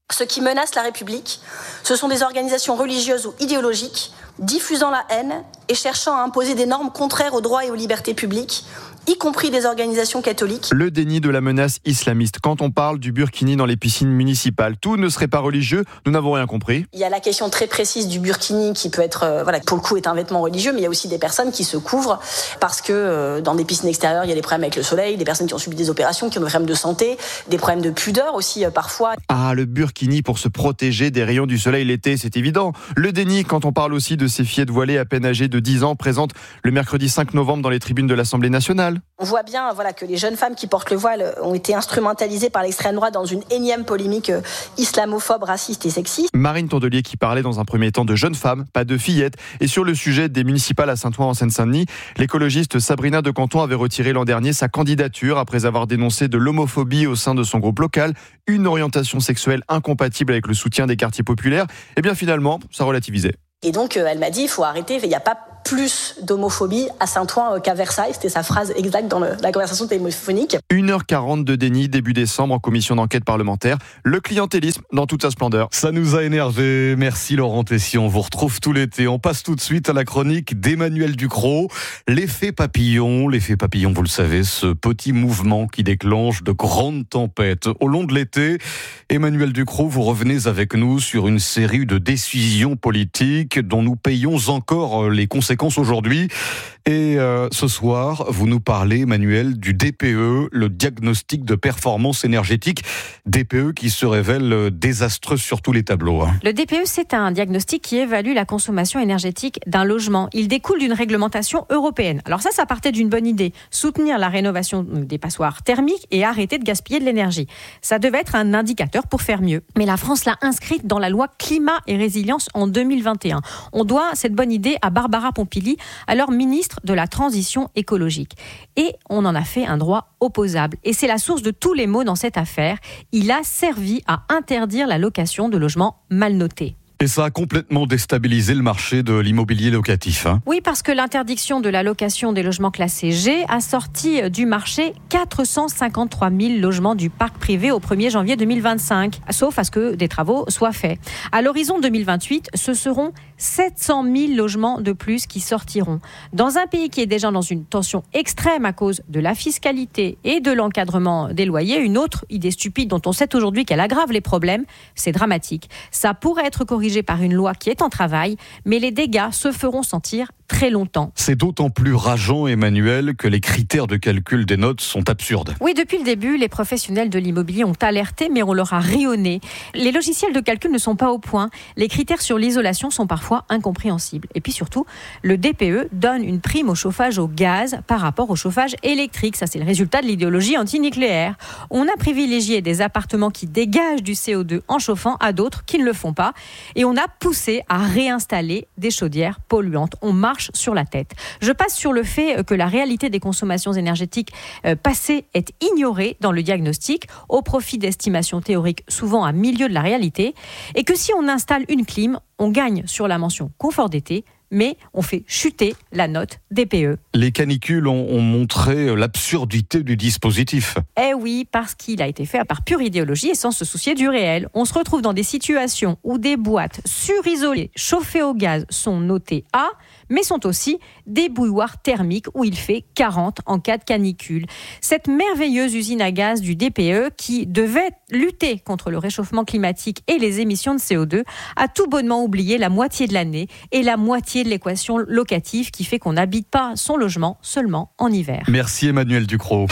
Ce qui menace la République, ce sont des organisations religieuses ou idéologiques diffusant la haine et cherchant à imposer des normes contraires aux droits et aux libertés publiques, y compris des organisations catholiques. Le déni de la menace islamiste. Quand on parle du burkini dans les piscines municipales, tout ne serait pas religieux, nous n'avons rien compris. Il y a la question très précise du burkini qui peut être, euh, voilà, pour le coup est un vêtement religieux, mais il y a aussi des personnes qui se couvrent parce que euh, dans des piscines extérieures, il y a des problèmes avec le soleil, des personnes qui ont subi des opérations, qui ont des problèmes de santé, des problèmes de pudeur aussi euh, parfois. Ah, le burkini pour se protéger des rayons du soleil l'été, c'est évident. Le déni quand on parle aussi de ces fillettes voilées à peine âgées de dix ans présentes le mercredi cinq novembre dans les tribunes de l'Assemblée nationale. On voit bien voilà, que les jeunes femmes qui portent le voile ont été instrumentalisées par l'extrême droite dans une énième polémique euh, islamophobe, raciste et sexiste. Marine Tondelier qui parlait dans un premier temps de jeunes femmes, pas de fillettes. Et sur le sujet des municipales à Saint-Ouen en Seine-Saint-Denis, l'écologiste Sabrina de Canton avait retiré l'an dernier sa candidature après avoir dénoncé de l'homophobie au sein de son groupe local, une orientation sexuelle incompatible avec le soutien des quartiers populaires. Et bien finalement, ça relativisait. Et donc, euh, elle m'a dit, il faut arrêter, il n'y a pas plus d'homophobie à Saint-Ouen qu'à Versailles. C'était sa phrase exacte dans le, la conversation téléphonique. une heure quarante de déni début décembre en commission d'enquête parlementaire. Le clientélisme dans toute sa splendeur. Ça nous a énervé. Merci Laurent Tessier. On vous retrouve tout l'été. On passe tout de suite à la chronique d'Emmanuel Ducrot. L'effet papillon. L'effet papillon, vous le savez, ce petit mouvement qui déclenche de grandes tempêtes. Au long de l'été, Emmanuel Ducrot, vous revenez avec nous sur une série de décisions politiques dont nous payons encore les conséquences aujourd'hui. Et euh, ce soir, vous nous parlez, Emmanuel, du D P E, le diagnostic de performance énergétique. D P E qui se révèle désastreux sur tous les tableaux. Hein. Le D P E, c'est un diagnostic qui évalue la consommation énergétique d'un logement. Il découle d'une réglementation européenne. Alors ça, ça partait d'une bonne idée. Soutenir la rénovation des passoires thermiques et arrêter de gaspiller de l'énergie. Ça devait être un indicateur pour faire mieux. Mais la France l'a inscrite dans la loi climat et résilience en deux mille vingt et un. On doit cette bonne idée à Barbara Pompili, alors ministre de la transition écologique. Et on en a fait un droit opposable. Et c'est la source de tous les maux dans cette affaire. Il a servi à interdire la location de logements mal notés. Et ça a complètement déstabilisé le marché de l'immobilier locatif. Hein. Oui, parce que l'interdiction de la location des logements classés G a sorti du marché quatre cent cinquante-trois mille logements du parc privé au premier janvier deux mille vingt-cinq, sauf à ce que des travaux soient faits. À l'horizon deux mille vingt-huit, ce seront sept cent mille logements de plus qui sortiront. Dans un pays qui est déjà dans une tension extrême à cause de la fiscalité et de l'encadrement des loyers, une autre idée stupide dont on sait aujourd'hui qu'elle aggrave les problèmes, c'est dramatique. Ça pourrait être corrigé par une loi qui est en travail, mais les dégâts se feront sentir très longtemps. C'est d'autant plus rageant, Emmanuel, que les critères de calcul des notes sont absurdes. Oui, depuis le début, les professionnels de l'immobilier ont alerté, mais on leur a ri au nez. Les logiciels de calcul ne sont pas au point. Les critères sur l'isolation sont parfois incompréhensibles. Et puis surtout, le D P E donne une prime au chauffage au gaz par rapport au chauffage électrique. Ça, c'est le résultat de l'idéologie antinucléaire. On a privilégié des appartements qui dégagent du C O deux en chauffant à d'autres qui ne le font pas. Et on a poussé à réinstaller des chaudières polluantes. On marche sur la tête. Je passe sur le fait que la réalité des consommations énergétiques euh, passées est ignorée dans le diagnostic au profit d'estimations théoriques souvent à milieu de la réalité et que si on installe une clim, on gagne sur la mention confort d'été, mais on fait chuter la note D P E. Les canicules ont, ont montré l'absurdité du dispositif. Eh oui, parce qu'il a été fait par pure idéologie et sans se soucier du réel. On se retrouve dans des situations où des boîtes surisolées, chauffées au gaz, sont notées A, mais sont aussi des bouilloires thermiques où il fait quarante en cas de canicule. Cette merveilleuse usine à gaz du D P E qui devait lutter contre le réchauffement climatique et les émissions de C O deux a tout bonnement oublié la moitié de l'année et la moitié de l'équation locative qui fait qu'on n'habite pas son logement seulement en hiver. Merci Emmanuel Ducrot.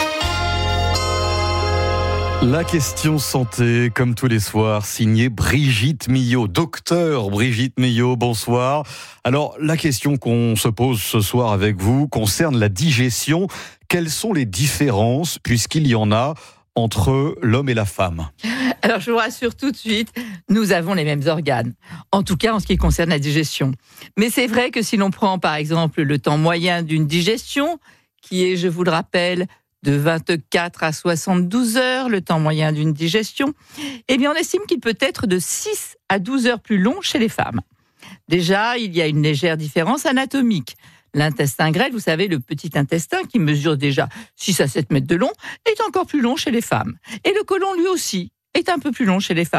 La question santé, comme tous les soirs, signée Brigitte Millot. Docteur Brigitte Millot, bonsoir. Alors, la question qu'on se pose ce soir avec vous concerne la digestion. Quelles sont les différences, puisqu'il y en a, entre l'homme et la femme? Alors, je vous rassure tout de suite, nous avons les mêmes organes. En tout cas, en ce qui concerne la digestion. Mais c'est vrai que si l'on prend, par exemple, le temps moyen d'une digestion, qui est, je vous le rappelle, de vingt-quatre à soixante-douze heures, le temps moyen d'une digestion, eh bien, on estime qu'il peut être de six à douze heures plus long chez les femmes. Déjà, il y a une légère différence anatomique. L'intestin grêle, vous savez, le petit intestin qui mesure déjà six à sept mètres de long, est encore plus long chez les femmes. Et le côlon, lui aussi, est un peu plus long chez les femmes.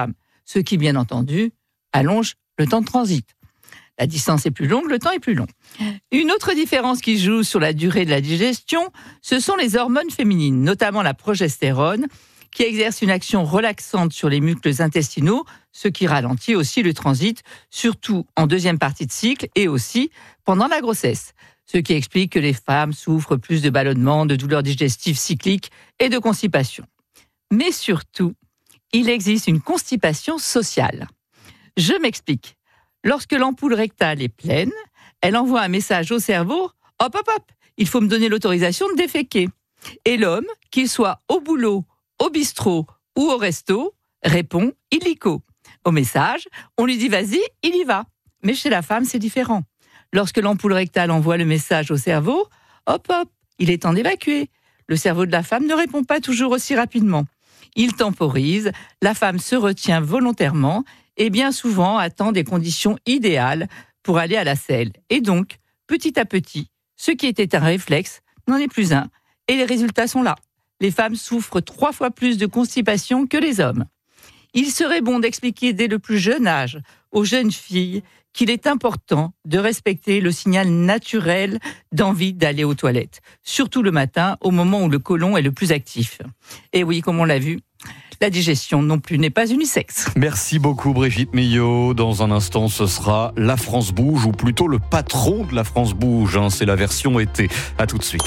ce qui, bien entendu, allonge le temps de transit. La distance est plus longue, le temps est plus long. Une autre différence qui joue sur la durée de la digestion, ce sont les hormones féminines, notamment la progestérone, qui exerce une action relaxante sur les muscles intestinaux, ce qui ralentit aussi le transit, surtout en deuxième partie de cycle et aussi pendant la grossesse. Ce qui explique que les femmes souffrent plus de ballonnements, de douleurs digestives cycliques et de constipation. Mais surtout, il existe une constipation sociale. Je m'explique. Lorsque l'ampoule rectale est pleine, elle envoie un message au cerveau « Hop, hop, hop, il faut me donner l'autorisation de déféquer ». Et l'homme, qu'il soit au boulot, au bistrot ou au resto, répond « illico ». Au message, on lui dit « vas-y, il y va ». Mais chez la femme, c'est différent. Lorsque l'ampoule rectale envoie le message au cerveau « hop, hop, il est temps d'évacuer ». Le cerveau de la femme ne répond pas toujours aussi rapidement. Il temporise, la femme se retient volontairement et bien souvent attend des conditions idéales pour aller à la selle. Et donc, petit à petit, ce qui était un réflexe n'en est plus un. Et les résultats sont là. Les femmes souffrent trois fois plus de constipation que les hommes. Il serait bon d'expliquer dès le plus jeune âge aux jeunes filles qu'il est important de respecter le signal naturel d'envie d'aller aux toilettes, surtout le matin, au moment où le côlon est le plus actif. Et oui, comme on l'a vu, la digestion non plus n'est pas unisexe. Merci beaucoup Brigitte Millot. Dans un instant, ce sera La France bouge, ou plutôt le patron de La France bouge. Hein. C'est la version été. À tout de suite.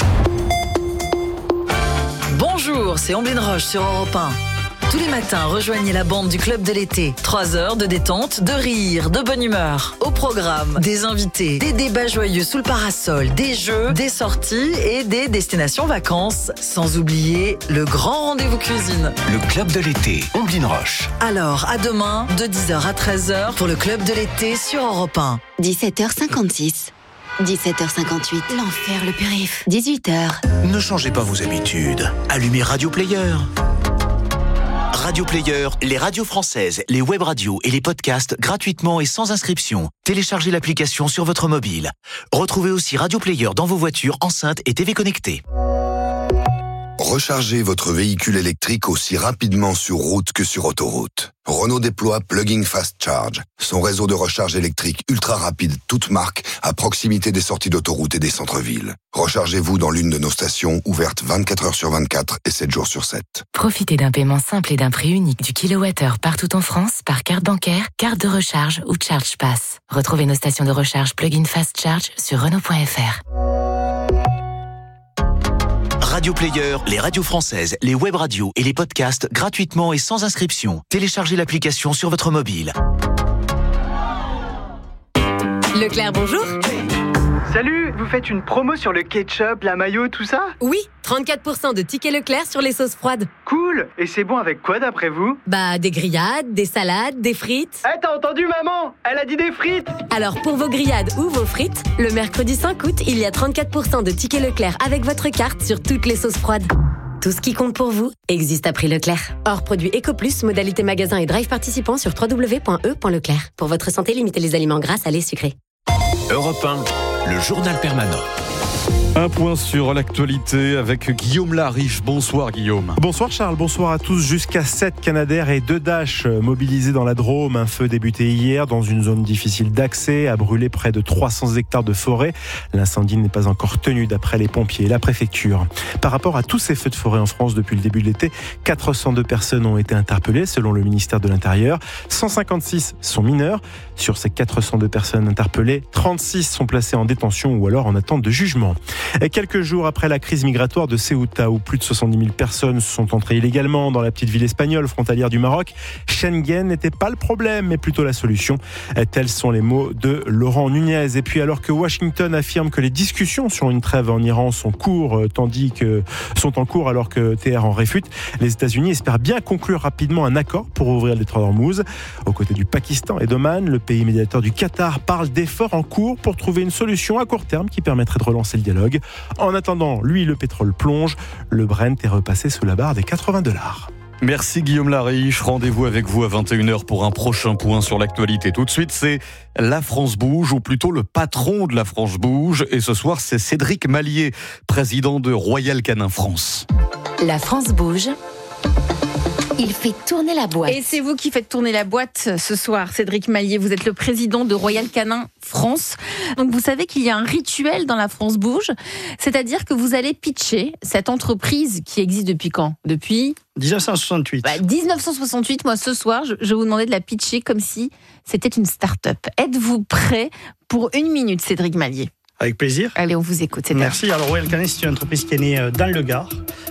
Bonjour, c'est Omblin Roche sur Europe un. Tous les matins, rejoignez la bande du Club de l'été. Trois heures de détente, de rire, de bonne humeur. Au programme, des invités, des débats joyeux sous le parasol, des jeux, des sorties et des destinations vacances. Sans oublier le grand rendez-vous cuisine. Le Club de l'été, Omblin Roche. Alors, à demain, de dix heures à treize heures pour le Club de l'été sur Europe un. dix-sept heures cinquante-six. dix-sept heures cinquante-huit. L'enfer, le périph. dix-huit heures. Ne changez pas vos habitudes. Allumez Radio Player. Radio Player, les radios françaises, les web radios et les podcasts gratuitement et sans inscription. Téléchargez l'application sur votre mobile. Retrouvez aussi Radio Player dans vos voitures, enceintes et T V connectées. Rechargez votre véhicule électrique aussi rapidement sur route que sur autoroute. Renault déploie Plug-in Fast Charge, son réseau de recharge électrique ultra rapide, toute marque, à proximité des sorties d'autoroute et des centres-villes. Rechargez-vous dans l'une de nos stations, ouvertes vingt-quatre heures sur vingt-quatre et sept jours sur sept. Profitez d'un paiement simple et d'un prix unique du kilowattheure partout en France par carte bancaire, carte de recharge ou Charge Pass. Retrouvez nos stations de recharge Plug-in Fast Charge sur Renault point F R. Radio Player, les radios françaises, les web radios et les podcasts gratuitement et sans inscription. Téléchargez l'application sur votre mobile. Leclerc, bonjour. Salut, vous faites une promo sur le ketchup, la mayo, tout ça ? Oui, trente-quatre pour cent de tickets Leclerc sur les sauces froides. Cool. Et c'est bon avec quoi d'après vous ? Bah, des grillades, des salades, des frites. Eh, t'as entendu maman ? Elle a dit des frites. Alors pour vos grillades ou vos frites, le mercredi cinq août, il y a trente-quatre pour cent de tickets Leclerc avec votre carte sur toutes les sauces froides. Tout ce qui compte pour vous existe à prix Leclerc. Hors produit EcoPlus, modalité magasin et drive participant sur w w w point e point leclerc. Pour votre santé, limitez les aliments gras, salés, sucrés. Europe un, le journal permanent. Un point sur l'actualité avec Guillaume Lariche. Bonsoir Guillaume. Bonsoir Charles, bonsoir à tous. Jusqu'à sept Canadair et deux Dash mobilisés dans la Drôme. Un feu débuté hier dans une zone difficile d'accès, a brûlé près de trois cents hectares de forêt. L'incendie n'est pas encore tenu d'après les pompiers et la préfecture. Par rapport à tous ces feux de forêt en France depuis le début de l'été, quatre cent deux personnes ont été interpellées selon le ministère de l'Intérieur. cent cinquante-six sont mineurs. Sur ces quatre cent deux personnes interpellées, trente-six sont placées en détention ou alors en attente de jugement. Et quelques jours après la crise migratoire de Ceuta, où plus de soixante-dix mille personnes sont entrées illégalement dans la petite ville espagnole frontalière du Maroc, Schengen n'était pas le problème, mais plutôt la solution. Tels sont les mots de Laurent Nunez. Et puis alors que Washington affirme que les discussions sur une trêve en Iran sont, cours, tandis que, sont en cours alors que Téhéran réfute, les États-Unis espèrent bien conclure rapidement un accord pour ouvrir le détroit d'Ormuz. Aux côtés du Pakistan et d'Oman, le pays médiateur du Qatar parle d'efforts en cours pour trouver une solution à court terme qui permettrait de relancer le dialogue. En attendant, lui, le pétrole plonge. Le Brent est repassé sous la barre des quatre-vingts dollars. Merci Guillaume Lariche. Rendez-vous avec vous à vingt et une heures pour un prochain point sur l'actualité. Tout de suite, c'est La France bouge, ou plutôt le patron de La France bouge. Et ce soir, c'est Cédric Mallier, président de Royal Canin France. La France bouge. Il fait tourner la boîte. Et c'est vous qui faites tourner la boîte ce soir, Cédric Mallier. Vous êtes le président de Royal Canin France. Donc vous savez qu'il y a un rituel dans la France Bouge, c'est-à-dire que vous allez pitcher cette entreprise qui existe depuis quand ? Depuis dix-neuf cent soixante-huit. Bah, dix-neuf cent soixante-huit, moi ce soir, je, je vais vous demander de la pitcher comme si c'était une start-up. Êtes-vous prêt pour une minute, Cédric Mallier ? Avec plaisir. Allez, on vous écoute. C'est Merci. Alors Royal Canin, c'est une entreprise qui est née dans le Gard,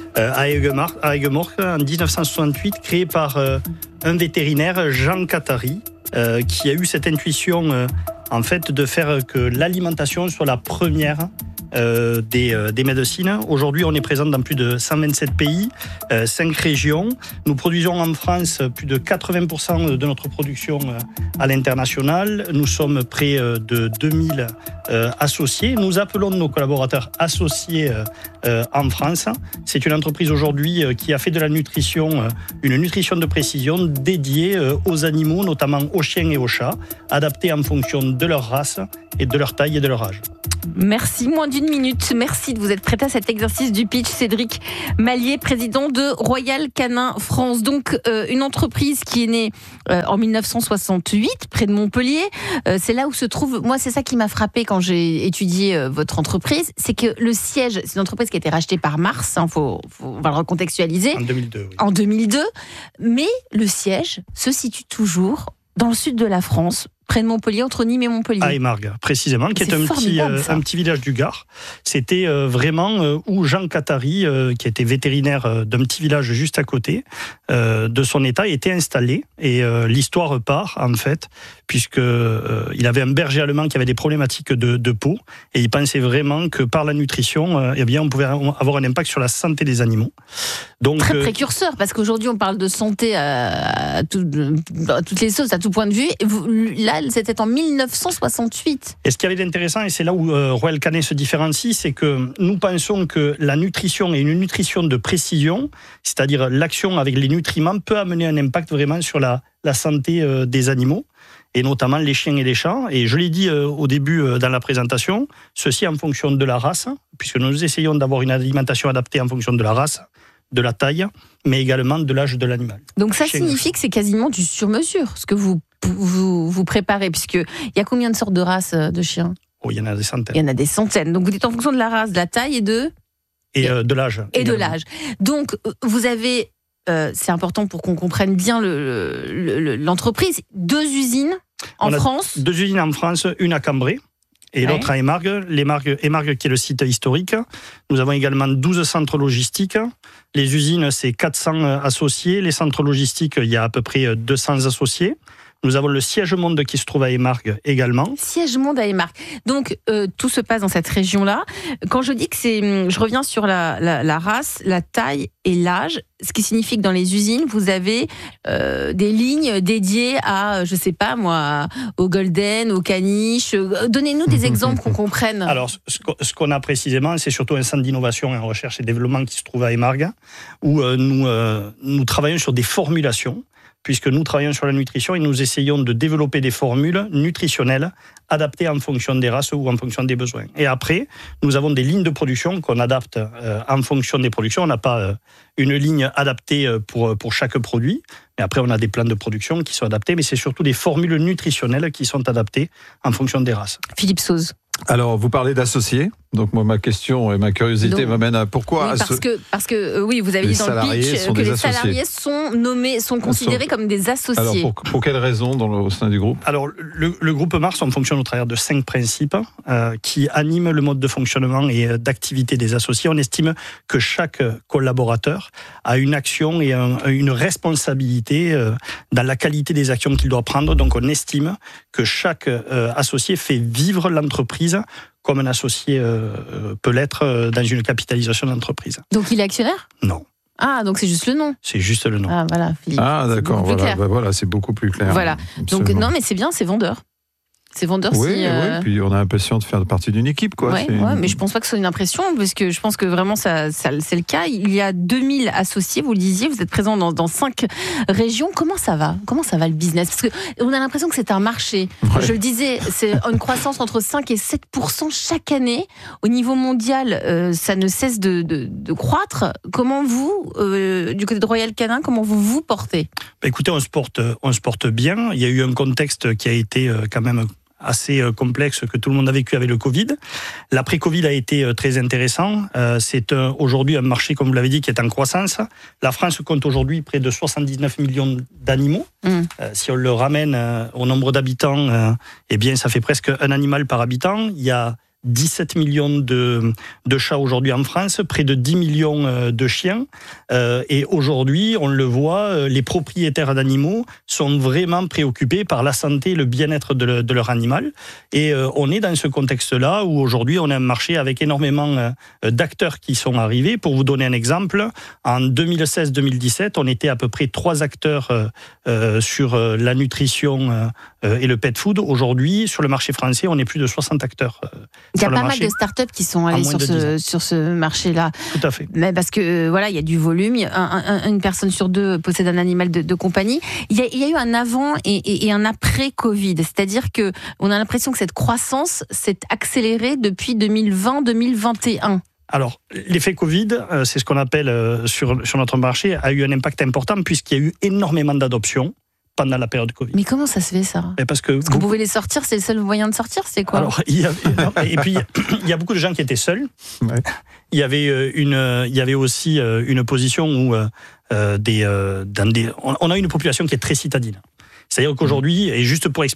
à Aigues-Mortes, en dix-neuf cent soixante-huit, créée par un vétérinaire, Jean Catari, qui a eu cette intuition en fait de faire que l'alimentation soit la première Euh, des, euh, des médecines. Aujourd'hui, on est présent dans plus de cent vingt-sept pays, euh, cinq régions. Nous produisons en France plus de quatre-vingts pour cent de notre production euh, à l'international. Nous sommes près euh, de deux mille euh, associés. Nous appelons nos collaborateurs associés euh, euh, en France. C'est une entreprise aujourd'hui euh, qui a fait de la nutrition, euh, une nutrition de précision dédiée euh, aux animaux, notamment aux chiens et aux chats, adaptée en fonction de leur race et de leur taille et de leur âge. Merci, moins d'une minute. Merci de vous être prêté à cet exercice du pitch. Cédric Mallier, président de Royal Canin France. Donc, euh, une entreprise qui est née euh, en dix-neuf cent soixante-huit, près de Montpellier. Euh, c'est là où se trouve, moi c'est ça qui m'a frappé quand j'ai étudié euh, votre entreprise, c'est que le siège, c'est une entreprise qui a été rachetée par Mars, hein, faut, faut, on va le recontextualiser. En deux mille deux, oui. En deux mille deux, mais le siège se situe toujours dans le sud de la France, près de Montpellier, entre Nîmes et Montpellier. À Émargues, précisément, qui C'est est un petit, euh, un petit village du Gard. C'était euh, vraiment euh, où Jean Catari, euh, qui était vétérinaire euh, d'un petit village juste à côté euh, de son état, était installé. Et euh, l'histoire part, en fait, puisque euh, il avait un berger allemand qui avait des problématiques de, de peau, et il pensait vraiment que par la nutrition, euh, eh bien, on pouvait avoir un impact sur la santé des animaux. Donc, Très euh, précurseur, parce qu'aujourd'hui on parle de santé à, à, tout, à toutes les sauces, à tout point de vue. Et vous, là, c'était en dix-neuf cent soixante-huit. Et ce qui avait d'intéressant, et c'est là où euh, Royal Canin se différencie, c'est que nous pensons que la nutrition est une nutrition de précision, c'est-à-dire l'action avec les nutriments peut amener un impact vraiment sur la, la santé euh, des animaux, et notamment les chiens et les chats. Et je l'ai dit euh, au début euh, dans la présentation, ceci en fonction de la race, puisque nous essayons d'avoir une alimentation adaptée en fonction de la race, de la taille, mais également de l'âge de l'animal. Donc ça Chien signifie que c'est quasiment du sur-mesure, ce que vous, vous, vous préparez, puisqu'il y a combien de sortes de races de chiens ? Oh, il y en a des centaines. Il y en a des centaines. Donc vous dites en fonction de la race, de la taille et de... Et euh, de l'âge. Et également. de l'âge. Donc vous avez, euh, c'est important pour qu'on comprenne bien le, le, le, l'entreprise, deux usines en On a France. Deux usines en France, une à Cambrai et Ouais. l'autre à Émargues. L'Émargues, Émargues qui est le site historique. Nous avons également douze centres logistiques. Les usines, c'est quatre cents associés. Les centres logistiques, il y a à peu près deux cents associés. Nous avons le siège monde qui se trouve à Émargues également. Siège monde à Émargues. Donc euh, tout se passe dans cette région-là. Quand je dis que c'est, je reviens sur la, la, la race, la taille et l'âge, ce qui signifie que dans les usines, vous avez euh, des lignes dédiées à, je sais pas moi, au golden, au caniche. Donnez-nous des exemples qu'on comprenne. Alors, ce qu'on a précisément, c'est surtout un centre d'innovation et en recherche et développement qui se trouve à Émargues, où euh, nous, euh, nous travaillons sur des formulations, puisque nous travaillons sur la nutrition et nous essayons de développer des formules nutritionnelles adaptées en fonction des races ou en fonction des besoins. Et après, nous avons des lignes de production qu'on adapte euh, en fonction des productions. On n'a pas euh, une ligne adaptée pour, pour chaque produit, mais après on a des plans de production qui sont adaptés, mais c'est surtout des formules nutritionnelles qui sont adaptées en fonction des races. Philippe Sauze. Alors, vous parlez d'associés. Donc, moi, ma question et ma curiosité Donc, m'amènent à pourquoi. Oui, parce que, parce que euh, oui, vous avez les dit dans le pitch que les associés. salariés sont nommés, sont considérés sont... comme des associés. Alors, pour, pour quelles raisons dans le, au sein du groupe ? Alors, le, le groupe Mars, on fonctionne au travers de cinq principes euh, qui animent le mode de fonctionnement et d'activité des associés. On estime que chaque collaborateur a une action et un, une responsabilité euh, dans la qualité des actions qu'il doit prendre. Donc, on estime que chaque euh, associé fait vivre l'entreprise comme un associé euh, peut l'être dans une capitalisation d'entreprise. Donc il est actionnaire ? Non. Ah, donc c'est juste le nom. C'est juste le nom. Ah, voilà, Philippe. Ah, d'accord, voilà, bah, voilà, c'est beaucoup plus clair. Voilà. Absolument. Donc non, mais c'est bien, c'est vendeur. C'est vendeur Oui, si. Euh... oui, puis on a l'impression de faire partie d'une équipe, quoi. Ouais, c'est... ouais, mais je pense pas que ce soit une impression, parce que je pense que vraiment ça, ça, c'est le cas. Il y a deux mille associés, vous le disiez, vous êtes présent dans, dans cinq régions. Comment ça va? Comment ça va le business? Parce qu'on a l'impression que c'est un marché. Ouais. Je le disais, c'est une croissance entre cinq et sept pour cent chaque année. Au niveau mondial, euh, ça ne cesse de, de, de croître. Comment vous, euh, du côté de Royal Canin, comment vous vous portez? Bah écoutez, on se porte, on se porte bien. Il y a eu un contexte qui a été euh, quand même assez complexe que tout le monde a vécu avec le Covid. L'après-Covid a été très intéressant. C'est aujourd'hui un marché, comme vous l'avez dit, qui est en croissance. La France compte aujourd'hui près de soixante-dix-neuf millions d'animaux. Mmh. Si on le ramène au nombre d'habitants, eh bien, ça fait presque un animal par habitant. Il y a dix-sept millions de, de chats aujourd'hui en France, près de dix millions de chiens. Euh, et aujourd'hui, on le voit, les propriétaires d'animaux sont vraiment préoccupés par la santé et le bien-être de, le, de leur animal. Et euh, on est dans ce contexte-là où aujourd'hui, on a un marché avec énormément euh, d'acteurs qui sont arrivés. Pour vous donner un exemple, en deux mille seize deux mille dix-sept, on était à peu près trois acteurs euh, euh, sur euh, la nutrition euh, et le pet food. Aujourd'hui, sur le marché français, on est plus de soixante acteurs. Euh, Il y a pas mal de startups qui sont allées sur ce, sur ce marché-là. Tout à fait. Mais parce que euh, voilà, il y a du volume. Un, un, une personne sur deux possède un animal de, de compagnie. Il y, a, il y a eu un avant et, et, et un après Covid. C'est-à-dire que on a l'impression que cette croissance s'est accélérée depuis deux mille vingt deux mille vingt et un. Alors, l'effet Covid, c'est ce qu'on appelle sur, sur notre marché, a eu un impact important puisqu'il y a eu énormément d'adoptions pendant la période Covid. Mais comment ça se fait, ça? Parce que, Parce que vous pouvez les sortir, c'est le seul moyen de sortir, c'est quoi? Alors, il y a, et puis, il y a beaucoup de gens qui étaient seuls. Ouais. Il y avait une, il y avait aussi une position où euh, des, dans des, on a une population qui est très citadine. C'est-à-dire qu'aujourd'hui, et juste pour expliquer,